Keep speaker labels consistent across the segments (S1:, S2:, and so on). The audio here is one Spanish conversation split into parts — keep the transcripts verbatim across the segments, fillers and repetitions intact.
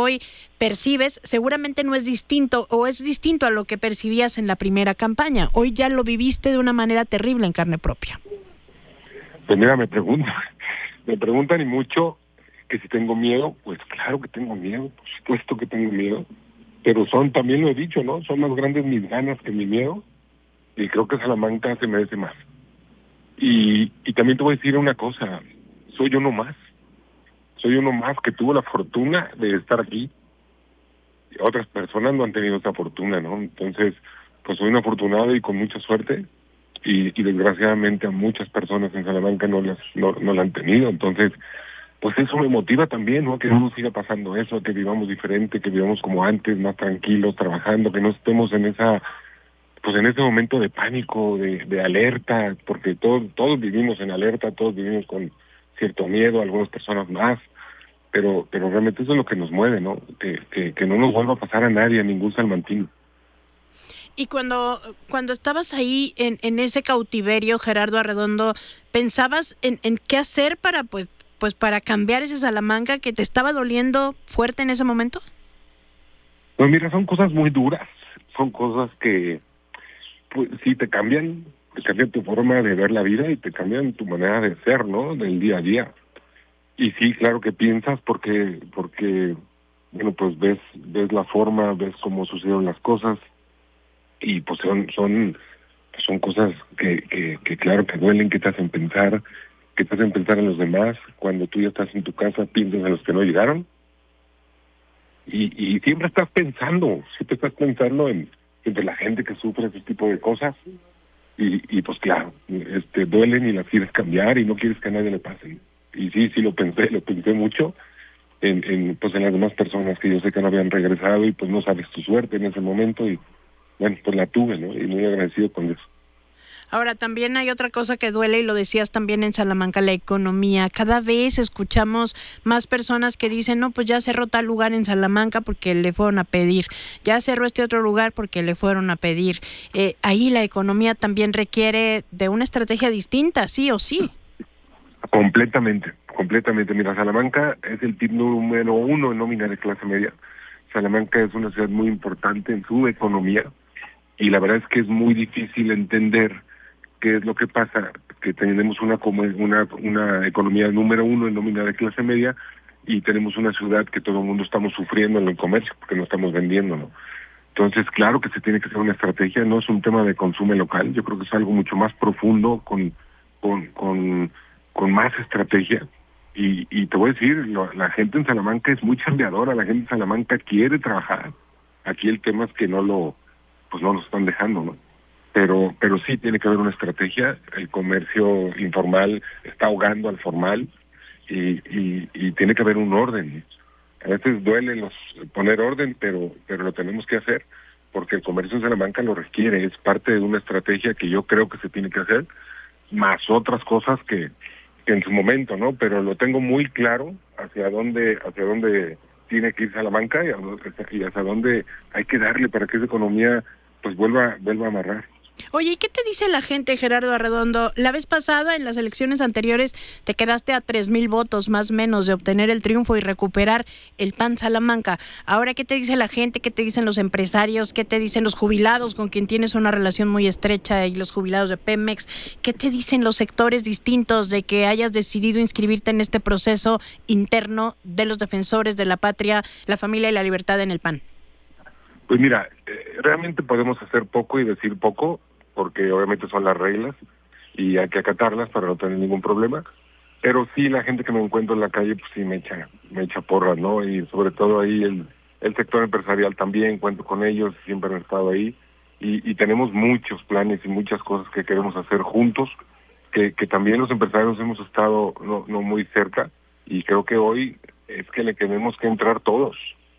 S1: hoy percibes seguramente no es distinto o es distinto a lo que percibías en la primera campaña. Hoy ya lo viviste de una manera terrible en carne propia.
S2: Pues mira, me preguntan, me preguntan y mucho que si tengo miedo. Pues claro que tengo miedo, por supuesto que tengo miedo, pero son, también lo he dicho, ¿no? Son más grandes mis ganas que mi miedo, y creo que Salamanca se merece más. Y, y también te voy a decir una cosa, soy uno más, soy uno más que tuvo la fortuna de estar aquí. Otras personas no han tenido esa fortuna, ¿no? Entonces, pues soy un afortunado y con mucha suerte, y, y desgraciadamente a muchas personas en Salamanca no las no, no la han tenido. Entonces, pues eso me motiva también, ¿no? Que no nos siga pasando eso, que vivamos diferente, que vivamos como antes, más tranquilos, trabajando, que no estemos en esa, pues en ese momento de pánico, de, de alerta, porque todos, todos vivimos en alerta, todos vivimos con cierto miedo, algunas personas más, pero, pero realmente eso es lo que nos mueve, ¿no? Que, que, que no nos vuelva a pasar a nadie, a ningún salmantino.
S1: Y cuando, cuando estabas ahí en, en ese cautiverio, Gerardo Arredondo, ¿pensabas en, en qué hacer para, pues, pues para cambiar ese Salamanca que te estaba doliendo fuerte en ese momento?
S2: Pues mira, son cosas muy duras, son cosas que, pues sí, te cambian, te cambian tu forma de ver la vida y te cambian tu manera de ser, ¿no? Del día a día. Y sí, claro que piensas porque, porque, bueno, pues ves, ves la forma, ves cómo sucedieron las cosas, y pues son, son, son cosas que, que, que claro que duelen, que te hacen pensar, que te hacen pensar en los demás. Cuando tú ya estás en tu casa, piensas en los que no llegaron, y, y siempre estás pensando, siempre estás pensando en, en la gente que sufre ese tipo de cosas, y, y pues claro, este, duelen y las quieres cambiar y no quieres que a nadie le pase. Y sí, sí lo pensé, lo pensé mucho en, en, pues en las demás personas que yo sé que no habían regresado, y pues no sabes tu suerte en ese momento, y bueno, pues la tuve, ¿no? Y muy agradecido con eso.
S1: Ahora, también hay otra cosa que duele, y lo decías también en Salamanca, la economía. Cada vez escuchamos más personas que dicen, no, pues ya cerró tal lugar en Salamanca porque le fueron a pedir, ya cerró este otro lugar porque le fueron a pedir. Eh, ahí la economía también requiere de una estrategia distinta, sí o sí.
S2: Completamente, completamente. Mira, Salamanca es el P I B número uno en nómina de clase media. Salamanca es una ciudad muy importante en su economía, y la verdad es que es muy difícil entender qué es lo que pasa, que tenemos una una una economía número uno en nómina de clase media, y tenemos una ciudad que todo el mundo estamos sufriendo en el comercio porque no estamos vendiendo, ¿no? Entonces, claro que se tiene que hacer una estrategia, no es un tema de consumo local, yo creo que es algo mucho más profundo, con con con, con más estrategia. Y, y te voy a decir, lo, la gente en Salamanca es muy chambeadora, la gente en Salamanca quiere trabajar. Aquí el tema es que no lo, pues no lo están dejando, ¿no? Pero, pero sí tiene que haber una estrategia. El comercio informal está ahogando al formal, y, y, y tiene que haber un orden. A veces duele los, poner orden, pero, pero lo tenemos que hacer porque el comercio en Salamanca lo requiere. Es parte de una estrategia que yo creo que se tiene que hacer, más otras cosas que, que en su momento, ¿no? Pero lo tengo muy claro hacia dónde, hacia dónde tiene que ir Salamanca, y, a, y hacia dónde hay que darle para que esa economía pues vuelva, vuelva a amarrar.
S1: Oye, ¿y qué te dice la gente, Gerardo Arredondo? La vez pasada, en las elecciones anteriores, te quedaste a tres mil votos más o menos de obtener el triunfo y recuperar el P A N Salamanca. Ahora, ¿qué te dice la gente? ¿Qué te dicen los empresarios? ¿Qué te dicen los jubilados, con quien tienes una relación muy estrecha, y los jubilados de Pemex? ¿Qué te dicen los sectores distintos de que hayas decidido inscribirte en este proceso interno de los defensores de la patria, la familia y la libertad en el P A N?
S2: Pues mira, eh, realmente podemos hacer poco y decir poco, porque obviamente son las reglas y hay que acatarlas para no tener ningún problema. Pero sí, la gente que me encuentro en la calle, pues sí me echa, me echa porras, ¿no? Y sobre todo ahí el, el sector empresarial también, cuento con ellos, siempre han estado ahí. Y, y tenemos muchos planes y muchas cosas que queremos hacer juntos, que, que también los empresarios hemos estado no, no muy cerca, y creo que hoy es que le tenemos que entrar todos.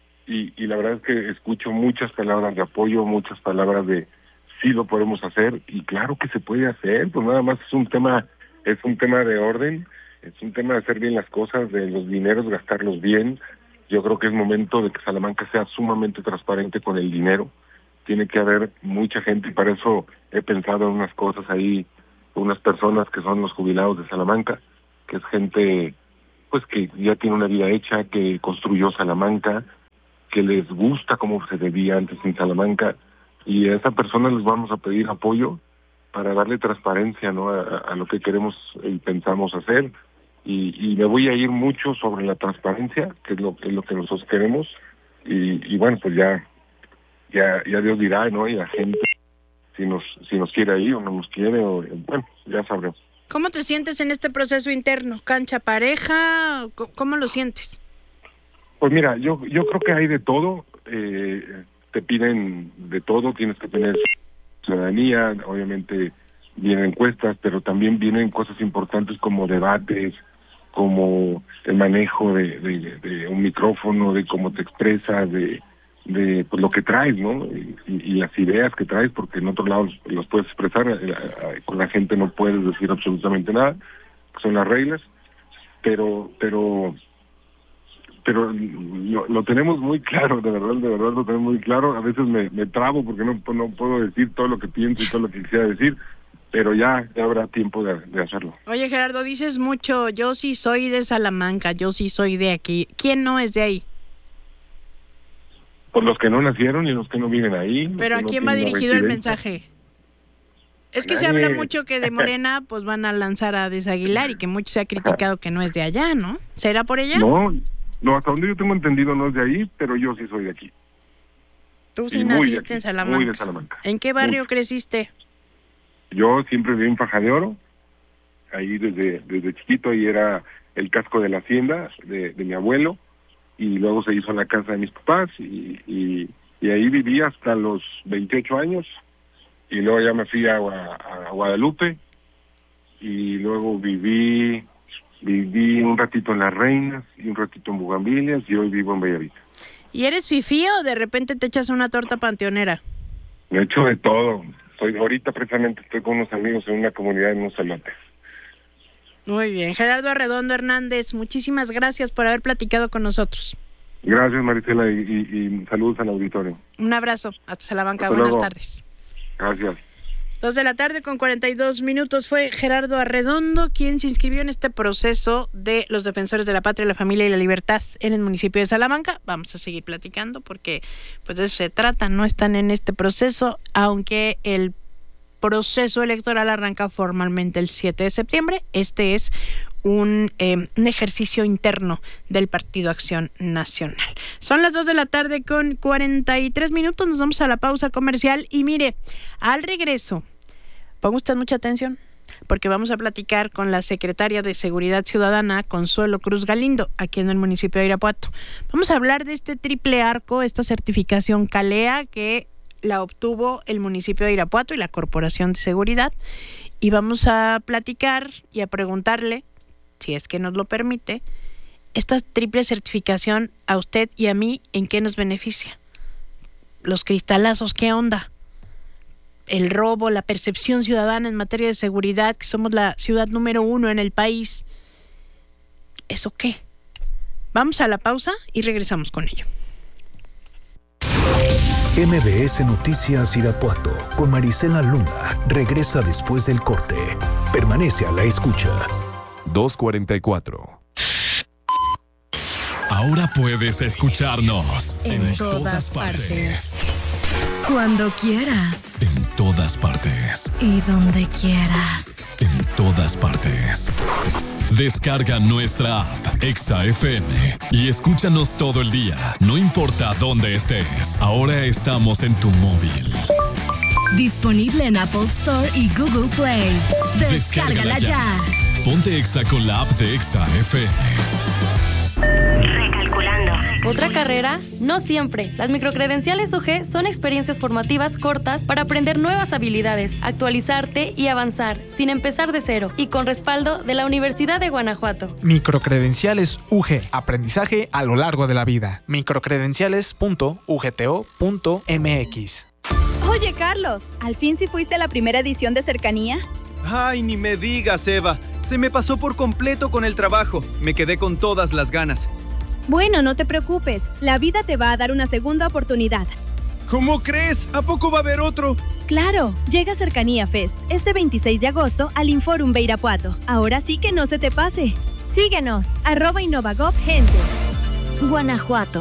S2: Y, y la verdad es que escucho muchas palabras de apoyo, muchas palabras de sí lo podemos hacer, y claro que se puede hacer, pues nada más es un tema, es un tema de orden, es un tema de hacer bien las cosas, de los dineros, gastarlos bien. Yo creo que es momento de que Salamanca sea sumamente transparente con el dinero. Tiene que haber mucha gente, y para eso he pensado en unas cosas ahí, unas personas que son los jubilados de Salamanca, que es gente pues que ya tiene una vida hecha, que construyó Salamanca, que les gusta cómo se vivía antes en Salamanca, y a esa persona les vamos a pedir apoyo para darle transparencia, ¿no?, a, a lo que queremos y pensamos hacer, y, y me voy a ir mucho sobre la transparencia, que es lo, es lo que nosotros queremos, y, y bueno, pues ya, ya, ya Dios dirá, ¿no?, y la gente si nos, si nos quiere ahí o no nos quiere, o bueno, ya sabremos.
S1: ¿Cómo te sientes en este proceso interno? ¿Cancha pareja? ¿Cómo lo sientes?
S2: Pues mira, yo, yo creo que hay de todo, eh, te piden de todo, tienes que tener ciudadanía, obviamente vienen encuestas, pero también vienen cosas importantes como debates, como el manejo de, de, de un micrófono, de cómo te expresas, de, de pues, lo que traes, ¿no? Y, y las ideas que traes, porque en otros lados los puedes expresar, eh, con la gente no puedes decir absolutamente nada, son las reglas, pero pero pero lo, lo tenemos muy claro, de verdad, de verdad lo tenemos muy claro. A veces me, me trabo porque no, no puedo decir todo lo que pienso y todo lo que quisiera decir, pero ya, ya habrá tiempo de, de hacerlo.
S1: Oye, Gerardo, dices mucho, yo sí soy de Salamanca, yo sí soy de aquí. ¿Quién no es de ahí?
S2: Pues los que no nacieron y los que no viven ahí.
S1: ¿Pero a
S2: no
S1: quién va dirigido el mensaje? Es que se habla mucho que de Morena pues van a lanzar a Desaguilar y que mucho se ha criticado que no es de allá, ¿no? ¿Será por ella?
S2: No, no, hasta donde yo tengo entendido no es de ahí, pero yo sí soy de aquí.
S1: Tú sí naciste en Salamanca.
S2: Muy de Salamanca.
S1: ¿En qué barrio
S2: Mucho.
S1: creciste?
S2: Yo siempre viví en Faja de Oro, ahí desde desde chiquito, ahí era el casco de la hacienda de, de mi abuelo, y luego se hizo la casa de mis papás, y, y, y ahí viví hasta los veintiocho años, y luego ya me fui a, a Guadalupe, y luego viví viví un ratito en Las Reinas, y un ratito en Bugambilias, y hoy vivo en Bellavista.
S1: ¿Y eres fifí o de repente te echas una torta panteonera?
S2: Me he hecho de todo. Soy, ahorita precisamente estoy con unos amigos en una comunidad en unos elotes.
S1: Muy bien. Gerardo Arredondo Hernández, muchísimas gracias por haber platicado con nosotros.
S2: Gracias, Marisela, y, y, y saludos al auditorio.
S1: Un abrazo. Hasta Salamanca.
S2: Hasta
S1: Buenas
S2: luego.
S1: tardes.
S2: Gracias.
S1: Dos de la tarde con cuarenta y dos minutos. Fue Gerardo Arredondo quien se inscribió en este proceso de los defensores de la patria, la familia y la libertad en el municipio de Salamanca. Vamos a seguir platicando porque pues de eso se trata. No están en este proceso, aunque el proceso electoral arranca formalmente el siete de septiembre. Este es un, eh, un ejercicio interno del Partido Acción Nacional. Son las dos de la tarde con cuarenta y tres minutos, nos vamos a la pausa comercial y mire, al regreso, ponga usted mucha atención, porque vamos a platicar con la secretaria de Seguridad Ciudadana, Consuelo Cruz Galindo, aquí en el municipio de Irapuato. Vamos a hablar de este triple arco, esta certificación CALEA que la obtuvo el municipio de Irapuato y la Corporación de Seguridad, y vamos a platicar y a preguntarle, si es que nos lo permite, esta triple certificación a usted y a mí, ¿en qué nos beneficia? Los cristalazos, ¿qué onda? El robo, la percepción ciudadana en materia de seguridad, que somos la ciudad número uno en el país. ¿Eso qué? Vamos a la pausa y regresamos con ello.
S3: M B S Noticias Irapuato con Marisela Luna regresa después del corte. Permanece a la escucha.
S4: dos cuarenta y cuatro.
S5: Ahora puedes escucharnos
S6: en, en todas, todas partes. partes. Cuando quieras.
S5: En todas partes.
S6: Y donde quieras.
S5: En todas partes. Descarga nuestra app Exa F M y escúchanos todo el día, no importa dónde estés. Ahora estamos en tu móvil.
S6: Disponible en Apple Store y Google Play. Descárgala, Descárgala ya.
S5: ya. Ponte Exa con la app de Exa F M.
S7: Recalculando. ¿Otra carrera? No siempre. Las microcredenciales U G son experiencias formativas cortas para aprender nuevas habilidades, actualizarte y avanzar, sin empezar de cero, y con respaldo de la Universidad de Guanajuato.
S8: Microcredenciales U G. Aprendizaje a lo largo de la vida. microcredenciales punto u g t o punto m x.
S9: Oye, Carlos, ¿al fin sí fuiste a la primera edición de Cercanía?
S10: Ay, ni me digas, Eva. Se me pasó por completo con el trabajo. Me quedé con todas las ganas.
S9: Bueno, no te preocupes. La vida te va a dar una segunda oportunidad.
S10: ¿Cómo crees? ¿A poco va a haber otro?
S9: Claro, llega Cercanía Fest este veintiséis de agosto al Inforum de Irapuato. Ahora sí que no se te pase. Síguenos, arroba Innovagov Gente.
S6: Guanajuato.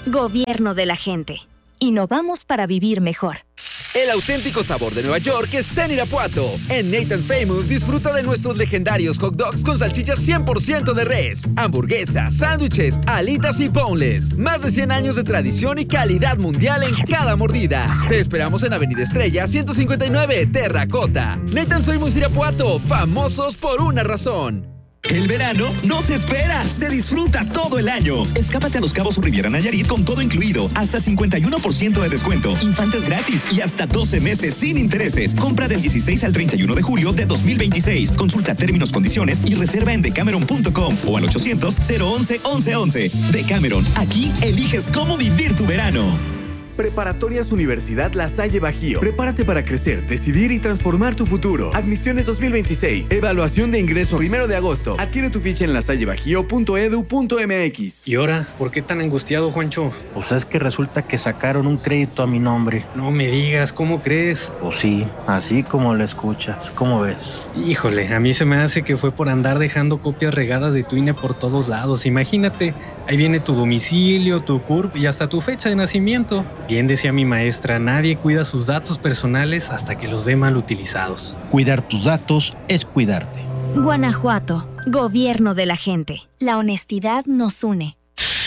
S6: Gobierno de la gente. Innovamos para vivir mejor.
S11: El auténtico sabor de Nueva York está en Irapuato. En Nathan's Famous disfruta de nuestros legendarios hot dogs con salchichas cien por ciento de res, hamburguesas, sándwiches, alitas y boneless. Más de cien años de tradición y calidad mundial en cada mordida. Te esperamos en Avenida Estrella ciento cincuenta y nueve, Terracota. Nathan's Famous Irapuato, famosos por una razón.
S12: El verano no se espera, se disfruta todo el año. Escápate a Los Cabos o Riviera Nayarit con todo incluido, hasta cincuenta y uno por ciento de descuento, infantes gratis y hasta doce meses sin intereses. Compra del dieciséis al treinta y uno de julio de dos mil veintiséis. Consulta términos, condiciones y reserva en decameron punto com o al ochocientos, cero once, once once. Decameron, aquí eliges cómo vivir tu verano.
S13: Preparatorias Universidad La Salle Bajío. Prepárate para crecer, decidir y transformar tu futuro. Admisiones dos mil veintiséis. Evaluación de ingreso primero de agosto. Adquiere tu ficha en lasallebajío punto edu punto mx.
S14: ¿Y ahora? ¿Por qué tan angustiado, Juancho?
S15: Pues es que resulta que sacaron un crédito a mi nombre.
S14: No me digas, ¿cómo crees?
S15: Pues sí, así como lo escuchas. ¿Cómo ves?
S14: Híjole, a mí se me hace que fue por andar dejando copias regadas de tu I N E por todos lados. Imagínate, ahí viene tu domicilio, tu C U R P y hasta tu fecha de nacimiento. Bien decía mi maestra, nadie cuida sus datos personales hasta que los ve mal utilizados.
S15: Cuidar tus datos es cuidarte.
S6: Guanajuato, gobierno de la gente. La honestidad nos une.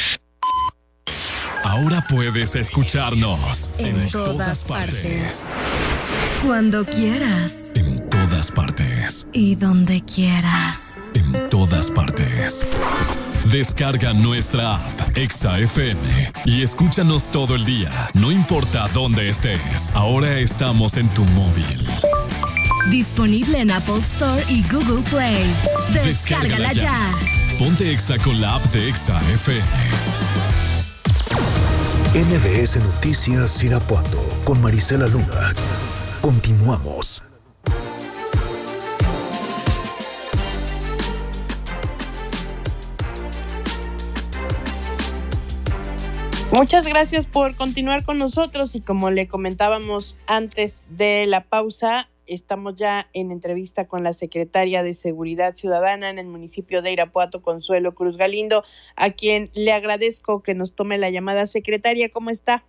S5: Ahora puedes escucharnos
S6: en,
S5: en
S6: todas,
S5: todas partes.
S6: partes. Cuando quieras.
S5: En todas partes.
S6: Y donde quieras.
S5: En todas partes. Descarga nuestra app Exa F M y escúchanos todo el día, no importa dónde estés. Ahora estamos en tu móvil.
S6: Disponible en Apple Store y Google Play. Descárgala, Descárgala ya. ya.
S5: Ponte Exa con la app de Exa F M.
S3: N B S Noticias Irapuato con Marisela Luna. Continuamos.
S1: Muchas gracias por continuar con nosotros y como le comentábamos antes de la pausa, estamos ya en entrevista con la secretaria de Seguridad Ciudadana en el municipio de Irapuato, Consuelo Cruz Galindo, a quien le agradezco que nos tome la llamada. Secretaria, ¿cómo está?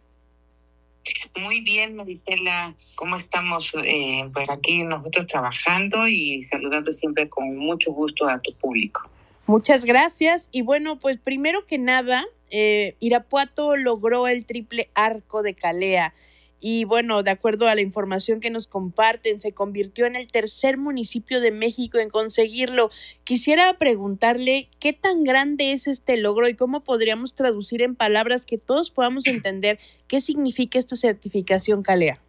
S16: Muy bien, Marisela, ¿cómo estamos? Eh, pues aquí nosotros trabajando y saludando siempre con mucho gusto a tu público.
S1: Muchas gracias y bueno, pues primero que nada, eh, Irapuato logró el triple arco de Calea y bueno, de acuerdo a la información que nos comparten, se convirtió en el tercer municipio de México en conseguirlo. Quisiera preguntarle qué tan grande es este logro y cómo podríamos traducir en palabras que todos podamos entender qué significa esta certificación Calea.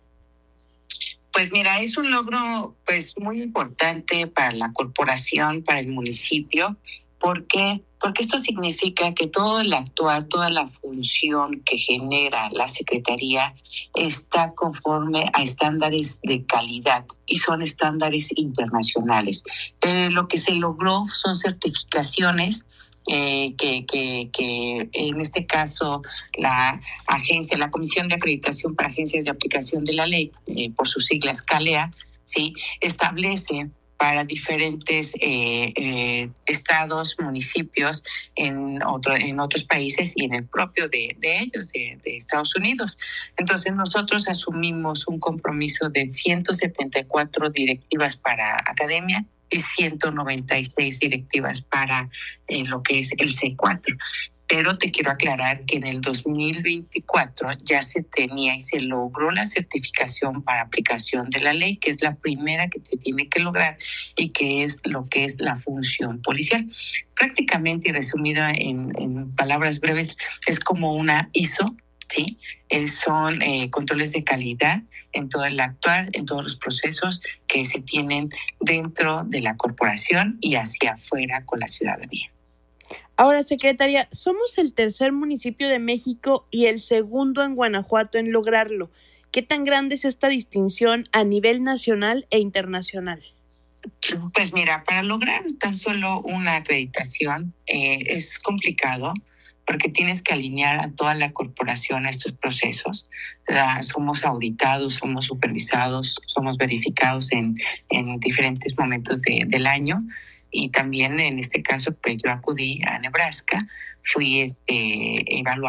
S16: Pues mira, es un logro pues muy importante para la corporación, para el municipio. ¿Por qué? Porque esto significa que todo el actuar, toda la función que genera la Secretaría está conforme a estándares de calidad y son estándares internacionales. Eh, lo que se logró son certificaciones eh, que, que, que en este caso la agencia, la Comisión de Acreditación para Agencias de Aplicación de la Ley, eh, por sus siglas CALEA, ¿sí? Establece para diferentes eh, eh, estados, municipios en, otro, en otros países y en el propio de, de ellos, de, de Estados Unidos. Entonces nosotros asumimos un compromiso de ciento setenta y cuatro directivas para academia y ciento noventa y seis directivas para eh, lo que es el C cuatro. Pero te quiero aclarar que en el dos mil veinticuatro ya se tenía y se logró la certificación para aplicación de la ley, que es la primera que se tiene que lograr y que es lo que es la función policial. Prácticamente y resumida en, en palabras breves, es como una I S O, ¿sí? Eh, son eh, controles de calidad en todo el actuar, en todos los procesos que se tienen dentro de la corporación y hacia afuera con la ciudadanía.
S1: Ahora, secretaria, somos el tercer municipio de México y el segundo en Guanajuato en lograrlo. ¿Qué tan grande es esta distinción a nivel nacional e internacional?
S16: Pues mira, para lograr tan solo una acreditación eh, es complicado porque tienes que alinear a toda la corporación a estos procesos. Uh, somos auditados, somos supervisados, somos verificados en, en diferentes momentos de, del año. Y también en este caso, pues yo acudí a Nebraska, fui este, evaluada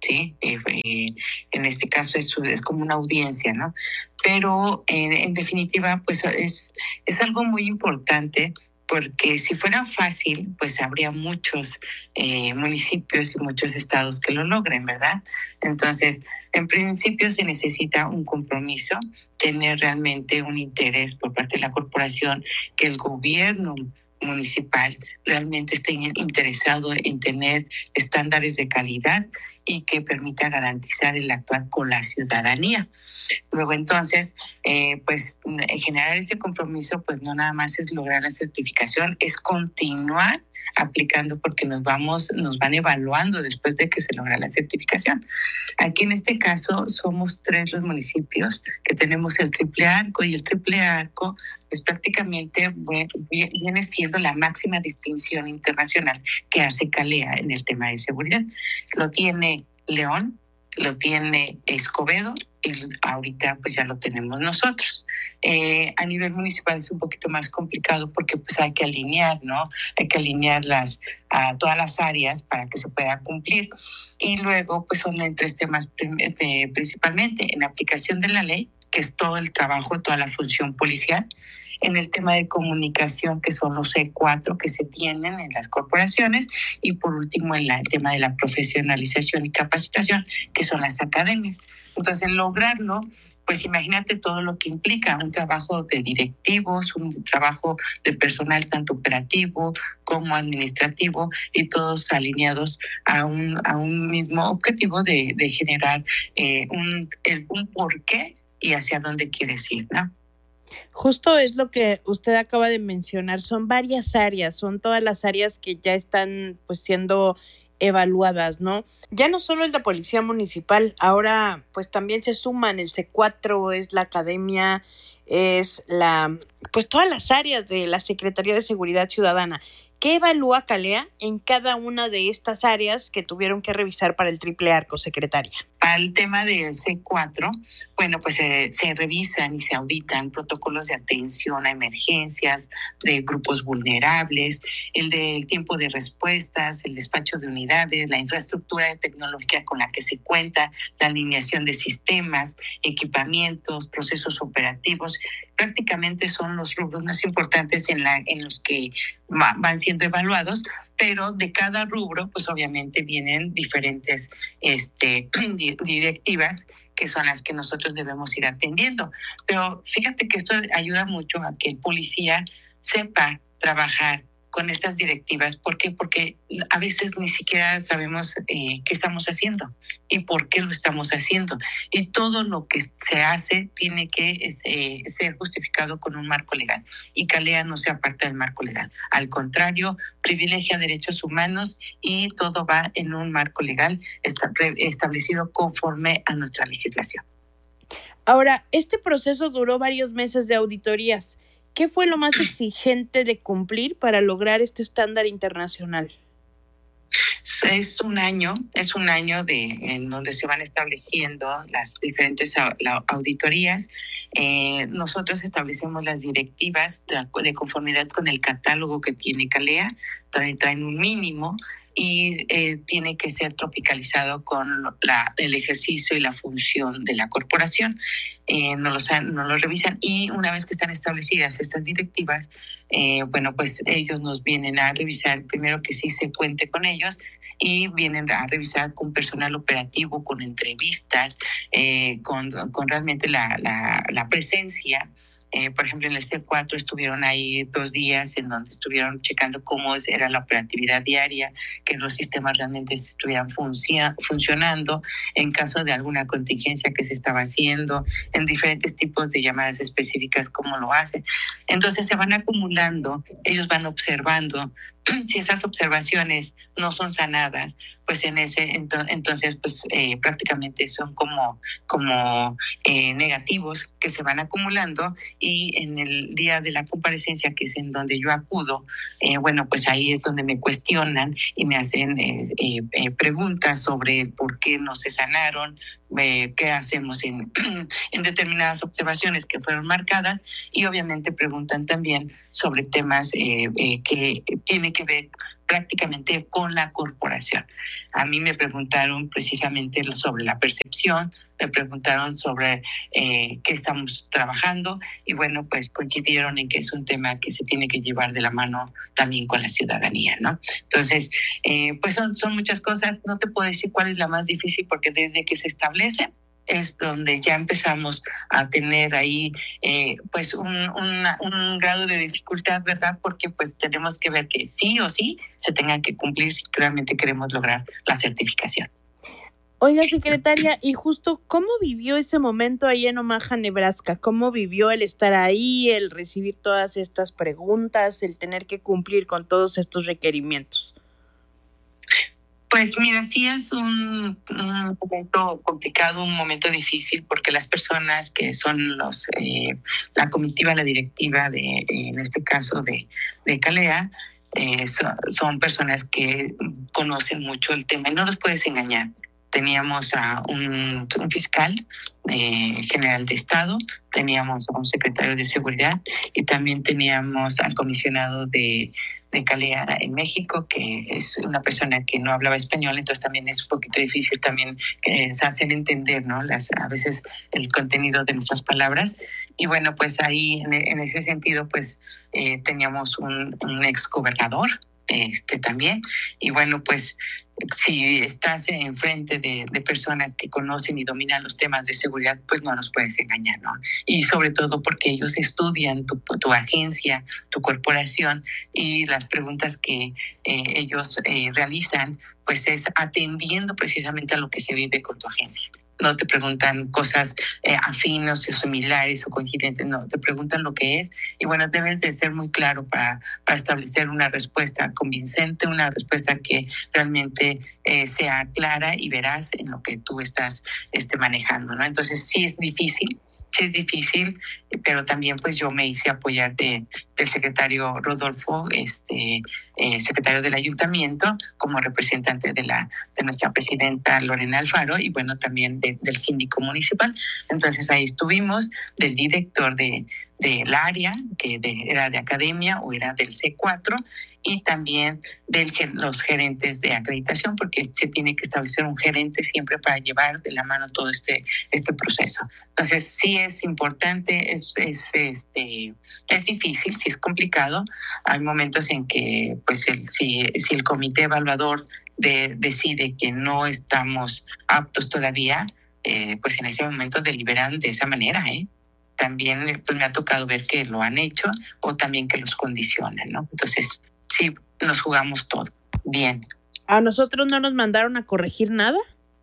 S16: ¿sí? Eh, eh, en este caso es, es como una audiencia, ¿no? Pero eh, en definitiva, pues es, es algo muy importante, porque si fuera fácil, pues habría muchos eh, municipios y muchos estados que lo logren, ¿verdad? Entonces, en principio se necesita un compromiso, tener realmente un interés por parte de la corporación, que el gobierno municipal realmente esté interesado en tener estándares de calidad y que permita garantizar el actuar con la ciudadanía. Luego entonces, eh, pues generar ese compromiso, pues no nada más es lograr la certificación, es continuar aplicando, porque nos vamos, nos van evaluando después de que se logra la certificación. Aquí en este caso somos tres los municipios que tenemos el triple arco, y el triple arco pues prácticamente viene siendo la máxima distinción internacional que hace CALEA en el tema de seguridad. Lo tiene León, lo tiene Escobedo, y ahorita pues ya lo tenemos nosotros. Eh, a nivel municipal es un poquito más complicado, porque pues hay que alinear, ¿no? Hay que alinear las, a todas las áreas para que se pueda cumplir. Y luego pues son en tres temas de, principalmente en aplicación de la ley, que es todo el trabajo, toda la función policial. En el tema de comunicación, que son los C cuatro que se tienen en las corporaciones, y por último en la, el tema de la profesionalización y capacitación, que son las academias. Entonces, lograrlo, pues imagínate todo lo que implica un trabajo de directivos, un trabajo de personal tanto operativo como administrativo, y todos alineados a un, a un mismo objetivo de, de generar eh, un, el, un porqué y hacia dónde quieres ir, ¿no?
S1: Justo es lo que usted acaba de mencionar, son varias áreas, son todas las áreas que ya están pues siendo evaluadas, ¿no? Ya no solo es la policía municipal, ahora pues también se suman el C cuatro, es la academia, es la, pues todas las áreas de la Secretaría de Seguridad Ciudadana. ¿Qué evalúa CALEA en cada una de estas áreas que tuvieron que revisar para el triple arco, secretaria?
S16: Al tema del C cuatro, bueno, pues eh, se revisan y se auditan protocolos de atención a emergencias de grupos vulnerables, el del tiempo de respuestas, el despacho de unidades, la infraestructura de tecnología con la que se cuenta, la alineación de sistemas, equipamientos, procesos operativos. Prácticamente son los rubros más importantes en, la, en los que va, van siendo evaluados, pero de cada rubro, pues obviamente vienen diferentes este, directivas que son las que nosotros debemos ir atendiendo. Pero fíjate que esto ayuda mucho a que el policía sepa trabajar con estas directivas. ¿Por qué? Porque a veces ni siquiera sabemos eh, qué estamos haciendo y por qué lo estamos haciendo. Y todo lo que se hace tiene que eh, ser justificado con un marco legal. Y CALEA no se aparta del marco legal. Al contrario, privilegia derechos humanos y todo va en un marco legal establecido conforme a nuestra legislación.
S1: Ahora, este proceso duró varios meses de auditorías. ¿Qué fue lo más exigente de cumplir para lograr este estándar internacional?
S16: Es un año, es un año de, en donde se van estableciendo las diferentes auditorías. Eh, nosotros establecemos las directivas de, de conformidad con el catálogo que tiene CALEA, traen, traen un mínimo, y eh, tiene que ser tropicalizado con la, el ejercicio y la función de la corporación. Eh, no, los, no los revisan, y una vez que están establecidas estas directivas, eh, bueno, pues ellos nos vienen a revisar primero que sí se cuente con ellos, y vienen a revisar con personal operativo, con entrevistas, eh, con, con realmente la, la, la presencia. Eh, por ejemplo, en el C cuatro estuvieron ahí dos días en donde estuvieron checando cómo era la operatividad diaria, que los sistemas realmente estuvieran funcio- funcionando en caso de alguna contingencia que se estaba haciendo, en diferentes tipos de llamadas específicas, cómo lo hacen. Entonces se van acumulando, ellos van observando. Si esas observaciones no son sanadas, pues en ese ento- entonces pues eh, prácticamente son como, como eh, negativos que se van acumulando, y en el día de la comparecencia, que es en donde yo acudo, eh, bueno, pues ahí es donde me cuestionan y me hacen eh, eh, eh, preguntas sobre por qué no se sanaron, eh, qué hacemos en, en determinadas observaciones que fueron marcadas, y obviamente preguntan también sobre temas eh, eh, que tienen tiene que ver prácticamente con la corporación. A mí me preguntaron precisamente sobre la percepción, me preguntaron sobre eh, qué estamos trabajando y bueno, pues coincidieron en que es un tema que se tiene que llevar de la mano también con la ciudadanía, ¿no? Entonces, eh, pues son, son muchas cosas, no te puedo decir cuál es la más difícil porque desde que se establece es donde ya empezamos a tener ahí eh, pues un, una, un grado de dificultad, ¿verdad? Porque pues tenemos que ver que sí o sí se tengan que cumplir si realmente queremos lograr la certificación.
S1: Oiga, secretaria, y justo, ¿cómo vivió ese momento ahí en Omaha, Nebraska? ¿Cómo vivió el estar ahí, el recibir todas estas preguntas, el tener que cumplir con todos estos requerimientos?
S16: Pues mira, sí es un, un momento complicado, un momento difícil, porque las personas que son los eh, la comitiva, la directiva de, en este caso de, de Calea, eh, son, son personas que conocen mucho el tema y no los puedes engañar. Teníamos a un, un fiscal eh, general de Estado, teníamos a un secretario de Seguridad y también teníamos al comisionado de, de Calea en México, que es una persona que no hablaba español, entonces también es un poquito difícil también eh, hacer entender, ¿no? Las, a veces el contenido de nuestras palabras. Y bueno, pues ahí en, en ese sentido, pues eh, teníamos un, un ex gobernador este, también. Y bueno, pues si estás enfrente de, de personas que conocen y dominan los temas de seguridad, pues no nos puedes engañar, ¿no? Y sobre todo porque ellos estudian tu, tu agencia, tu corporación, y las preguntas que eh, ellos eh, realizan, pues es atendiendo precisamente a lo que se vive con tu agencia. No te preguntan cosas eh, afinos o similares o coincidentes, no, te preguntan lo que es. Y bueno, debes de ser muy claro para, para establecer una respuesta convincente, una respuesta que realmente eh, sea clara y veraz en lo que tú estás este, manejando, ¿no? Entonces sí es difícil, sí es difícil, pero también pues yo me hice apoyar de, del secretario Rodolfo, este eh, secretario del ayuntamiento, como representante de la de nuestra presidenta Lorena Alfaro, y bueno, también de, del síndico municipal. Entonces ahí estuvimos, del director de del área, que de, era de academia o era del C cuatro, y también de los gerentes de acreditación, porque se tiene que establecer un gerente siempre para llevar de la mano todo este, este proceso. Entonces sí es importante, es, es, este, es difícil, sí es complicado. Hay momentos en que pues el, si, si el comité evaluador de, decide que no estamos aptos todavía, eh, pues en ese momento deliberan de esa manera, ¿eh? También pues me ha tocado ver que lo han hecho o también que los condicionan, ¿no? Entonces sí, nos jugamos todo. Bien.
S1: ¿A nosotros no nos mandaron a corregir nada?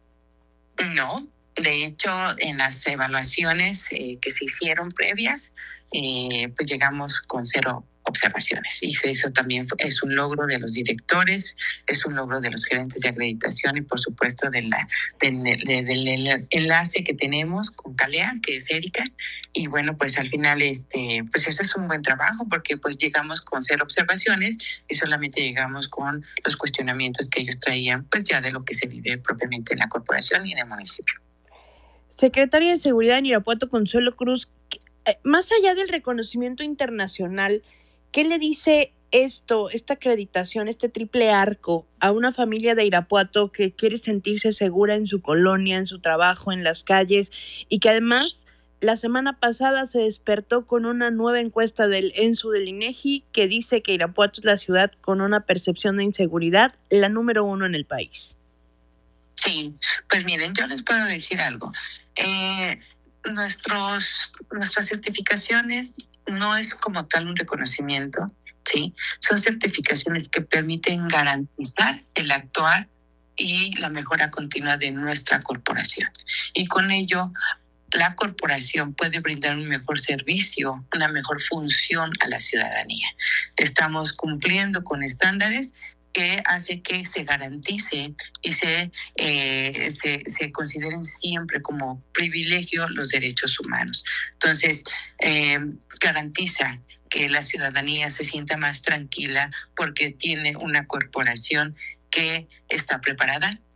S16: No, de hecho, en las evaluaciones eh, que se hicieron previas, eh, pues llegamos con cero observaciones. Y eso también es un logro de los directores, es un logro de los gerentes de acreditación y por supuesto de la, de, de, del enlace que tenemos con Calea, que es Erika. Y bueno, pues al final este, pues eso es un buen trabajo porque pues llegamos con cero observaciones y solamente llegamos con los cuestionamientos que ellos traían pues ya de lo que se vive propiamente en la corporación y en el municipio.
S1: Secretaria de Seguridad en Irapuato, Consuelo Cruz, más allá del reconocimiento internacional, ¿qué le dice esto, esta acreditación, este triple arco a una familia de Irapuato que quiere sentirse segura en su colonia, en su trabajo, en las calles, y que además la semana pasada se despertó con una nueva encuesta del ENSU del INEGI que dice que Irapuato es la ciudad con una percepción de inseguridad, la número uno en el país?
S16: Sí, pues miren, yo les puedo decir algo. Eh, nuestros, nuestras certificaciones no es como tal un reconocimiento, ¿sí? Son certificaciones que permiten garantizar el actuar y la mejora continua de nuestra corporación. Y con ello, la corporación puede brindar un mejor servicio, una mejor función a la ciudadanía. Estamos cumpliendo con estándares que hace que se garantice y se, eh, se, se consideren siempre como privilegio los derechos humanos. Entonces, eh, garantiza que la ciudadanía se sienta más tranquila porque tiene una corporación que está preparada,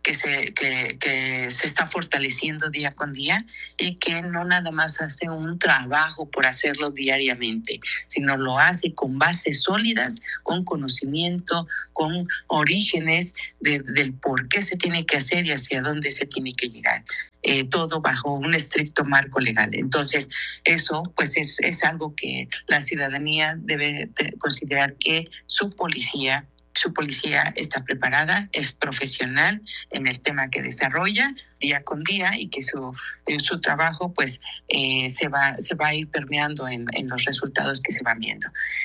S16: que se, que, que se está fortaleciendo día con día y que no nada más hace un trabajo por hacerlo diariamente, sino lo hace con bases sólidas, con conocimiento, con orígenes de, del por qué se tiene que hacer y hacia dónde se tiene que llegar. Eh, todo bajo un estricto marco legal. Entonces, eso pues es, es algo que la ciudadanía debe de considerar que su policía Su policía está preparada, es profesional en el tema que desarrolla día con día y que su, su trabajo pues eh, se, va, se va a ir permeando en, en los resultados que se van viendo.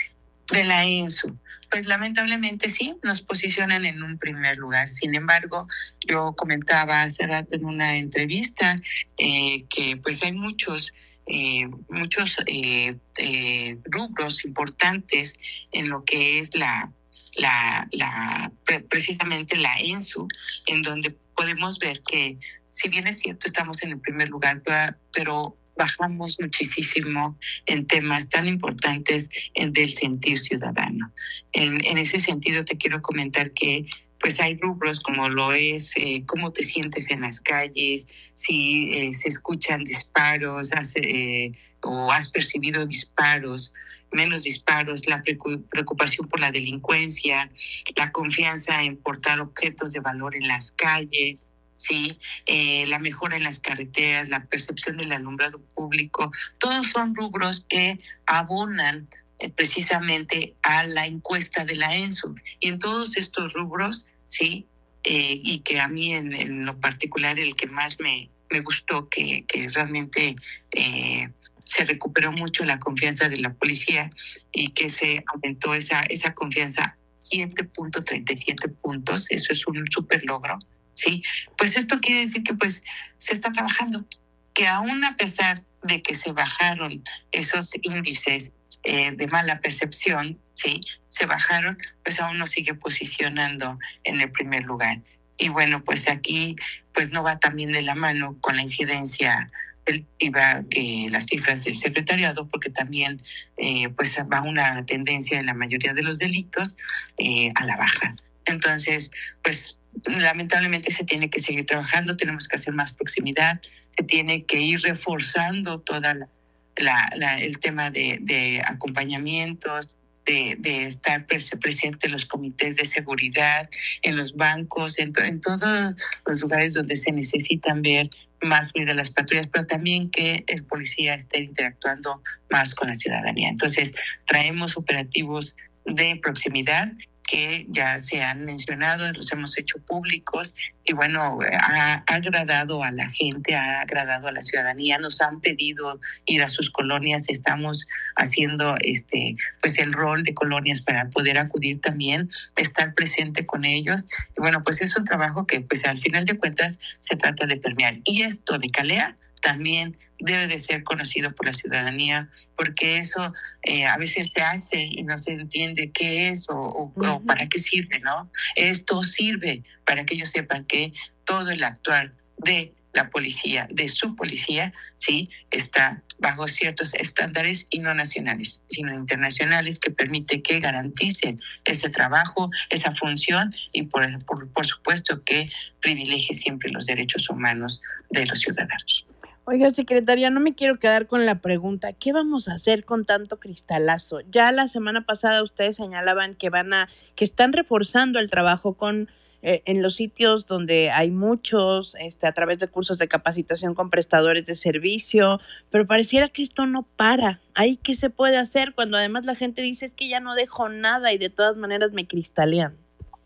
S16: De la ENSU, pues lamentablemente sí, nos posicionan en un primer lugar. Sin embargo, yo comentaba hace rato en una entrevista eh, que pues hay muchos Eh, muchos eh, eh, rubros importantes en lo que es la, la, la precisamente la ENSU, en donde podemos ver que si bien es cierto estamos en el primer lugar, pero bajamos muchísimo en temas tan importantes en del sentir ciudadano. En, en ese sentido te quiero comentar que pues hay rubros como lo es eh, cómo te sientes en las calles, si eh, se escuchan disparos has, eh, o has percibido disparos, menos disparos, la preocupación por la delincuencia, la confianza en portar objetos de valor en las calles, sí, eh, la mejora en las carreteras, la percepción del alumbrado público, todos son rubros que abonan eh, precisamente a la encuesta de la ENSU. Y en todos estos rubros, sí, eh, y que a mí en, en lo particular el que más me, me gustó, que, que realmente eh, se recuperó mucho la confianza de la policía y que se aumentó esa, esa confianza siete punto treinta y siete puntos, eso es un súper logro, ¿sí? Pues esto quiere decir que pues se está trabajando, que aún a pesar de que se bajaron esos índices eh, de mala percepción, ¿sí? Se bajaron, pues aún nos sigue posicionando en el primer lugar. Y bueno, pues aquí pues no va también de la mano con la incidencia delictiva que las cifras del secretariado, porque también eh, pues va una tendencia en la mayoría de los delitos eh, a la baja. Entonces, pues lamentablemente se tiene que seguir trabajando, tenemos que hacer más proximidad, se tiene que ir reforzando toda la, la, la el tema de, de acompañamientos, de, de estar presente en los comités de seguridad, en los bancos, en, to, en todos los lugares donde se necesitan ver más fluidas las patrullas, pero también que el policía esté interactuando más con la ciudadanía. Entonces, traemos operativos de proximidad que ya se han mencionado, los hemos hecho públicos y bueno, ha agradado a la gente, ha agradado a la ciudadanía, nos han pedido ir a sus colonias, estamos haciendo este pues el rol de colonias para poder acudir también, estar presente con ellos y bueno, pues es un trabajo que pues al final de cuentas se trata de permear y esto de Calea también debe de ser conocido por la ciudadanía, porque eso eh, a veces se hace y no se entiende qué es o, o, uh-huh. o para qué sirve, ¿no? Esto sirve para que ellos sepan que todo el actuar de la policía, de su policía, sí, está bajo ciertos estándares y no nacionales, sino internacionales que permite que garanticen ese trabajo, esa función y por, por, por supuesto que privilegie siempre los derechos humanos de los ciudadanos.
S1: Oiga, secretaria, no me quiero quedar con la pregunta, ¿qué vamos a hacer con tanto cristalazo? Ya la semana pasada ustedes señalaban que van a, que están reforzando el trabajo con eh, en los sitios donde hay muchos, este, a través de cursos de capacitación con prestadores de servicio, pero pareciera que esto no para. ¿Ahí qué se puede hacer cuando además la gente dice es que ya no dejo nada y de todas maneras me cristalean?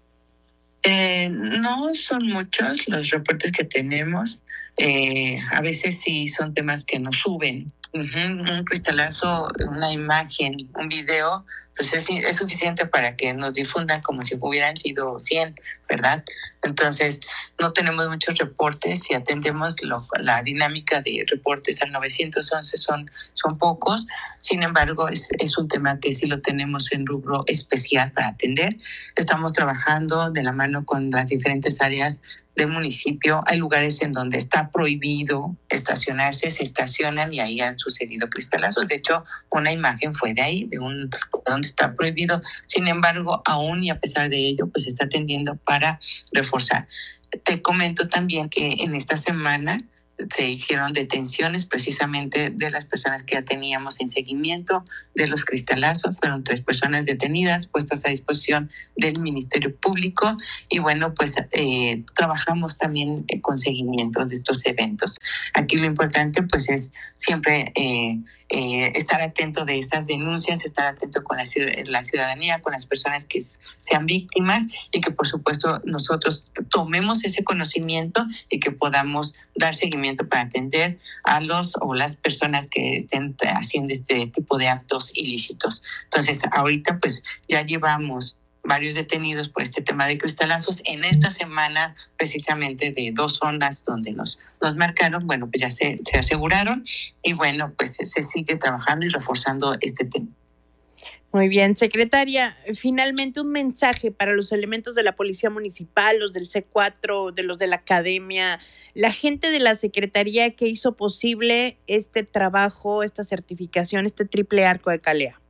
S16: Eh, no son muchos los reportes que tenemos. Eh, a veces sí son temas que nos suben. Uh-huh. Un cristalazo, una imagen, un video, pues es, es suficiente para que nos difundan como si hubieran sido cien, ¿verdad? Entonces, no tenemos muchos reportes y atendemos lo, la dinámica de reportes al nueve once, son, son pocos. Sin embargo, es, es un tema que sí lo tenemos en rubro especial para atender. Estamos trabajando de la mano con las diferentes áreas del municipio. Hay lugares en donde está prohibido estacionarse, se estacionan y ahí han sucedido cristalazos. De hecho, una imagen fue de ahí, de un donde está prohibido. Sin embargo, aún y a pesar de ello, pues se está atendiendo para reforzar. Te comento también que en esta semana se hicieron detenciones precisamente de las personas que ya teníamos en seguimiento de los cristalazos. Fueron tres personas detenidas, puestas a disposición del Ministerio Público. Y bueno, pues eh, trabajamos también eh, con seguimiento de estos eventos. Aquí lo importante pues es siempre eh, eh, estar atento de esas denuncias, estar atento con la, ciudad, la ciudadanía, con las personas que sean víctimas, y que por supuesto nosotros tomemos ese conocimiento y que podamos dar seguimiento para atender a los o las personas que estén haciendo este tipo de actos ilícitos. Entonces, ahorita pues ya llevamos varios detenidos por este tema de cristalazos. En esta semana, precisamente de dos zonas donde nos, nos marcaron, bueno, pues ya se, se aseguraron, y bueno, pues se, se sigue trabajando y reforzando este tema.
S1: Muy bien, secretaria, finalmente un mensaje para los elementos de la Policía Municipal, los del C cuatro, de los de la Academia, la gente de la Secretaría que hizo posible este trabajo, esta certificación, este triple arco de Calea.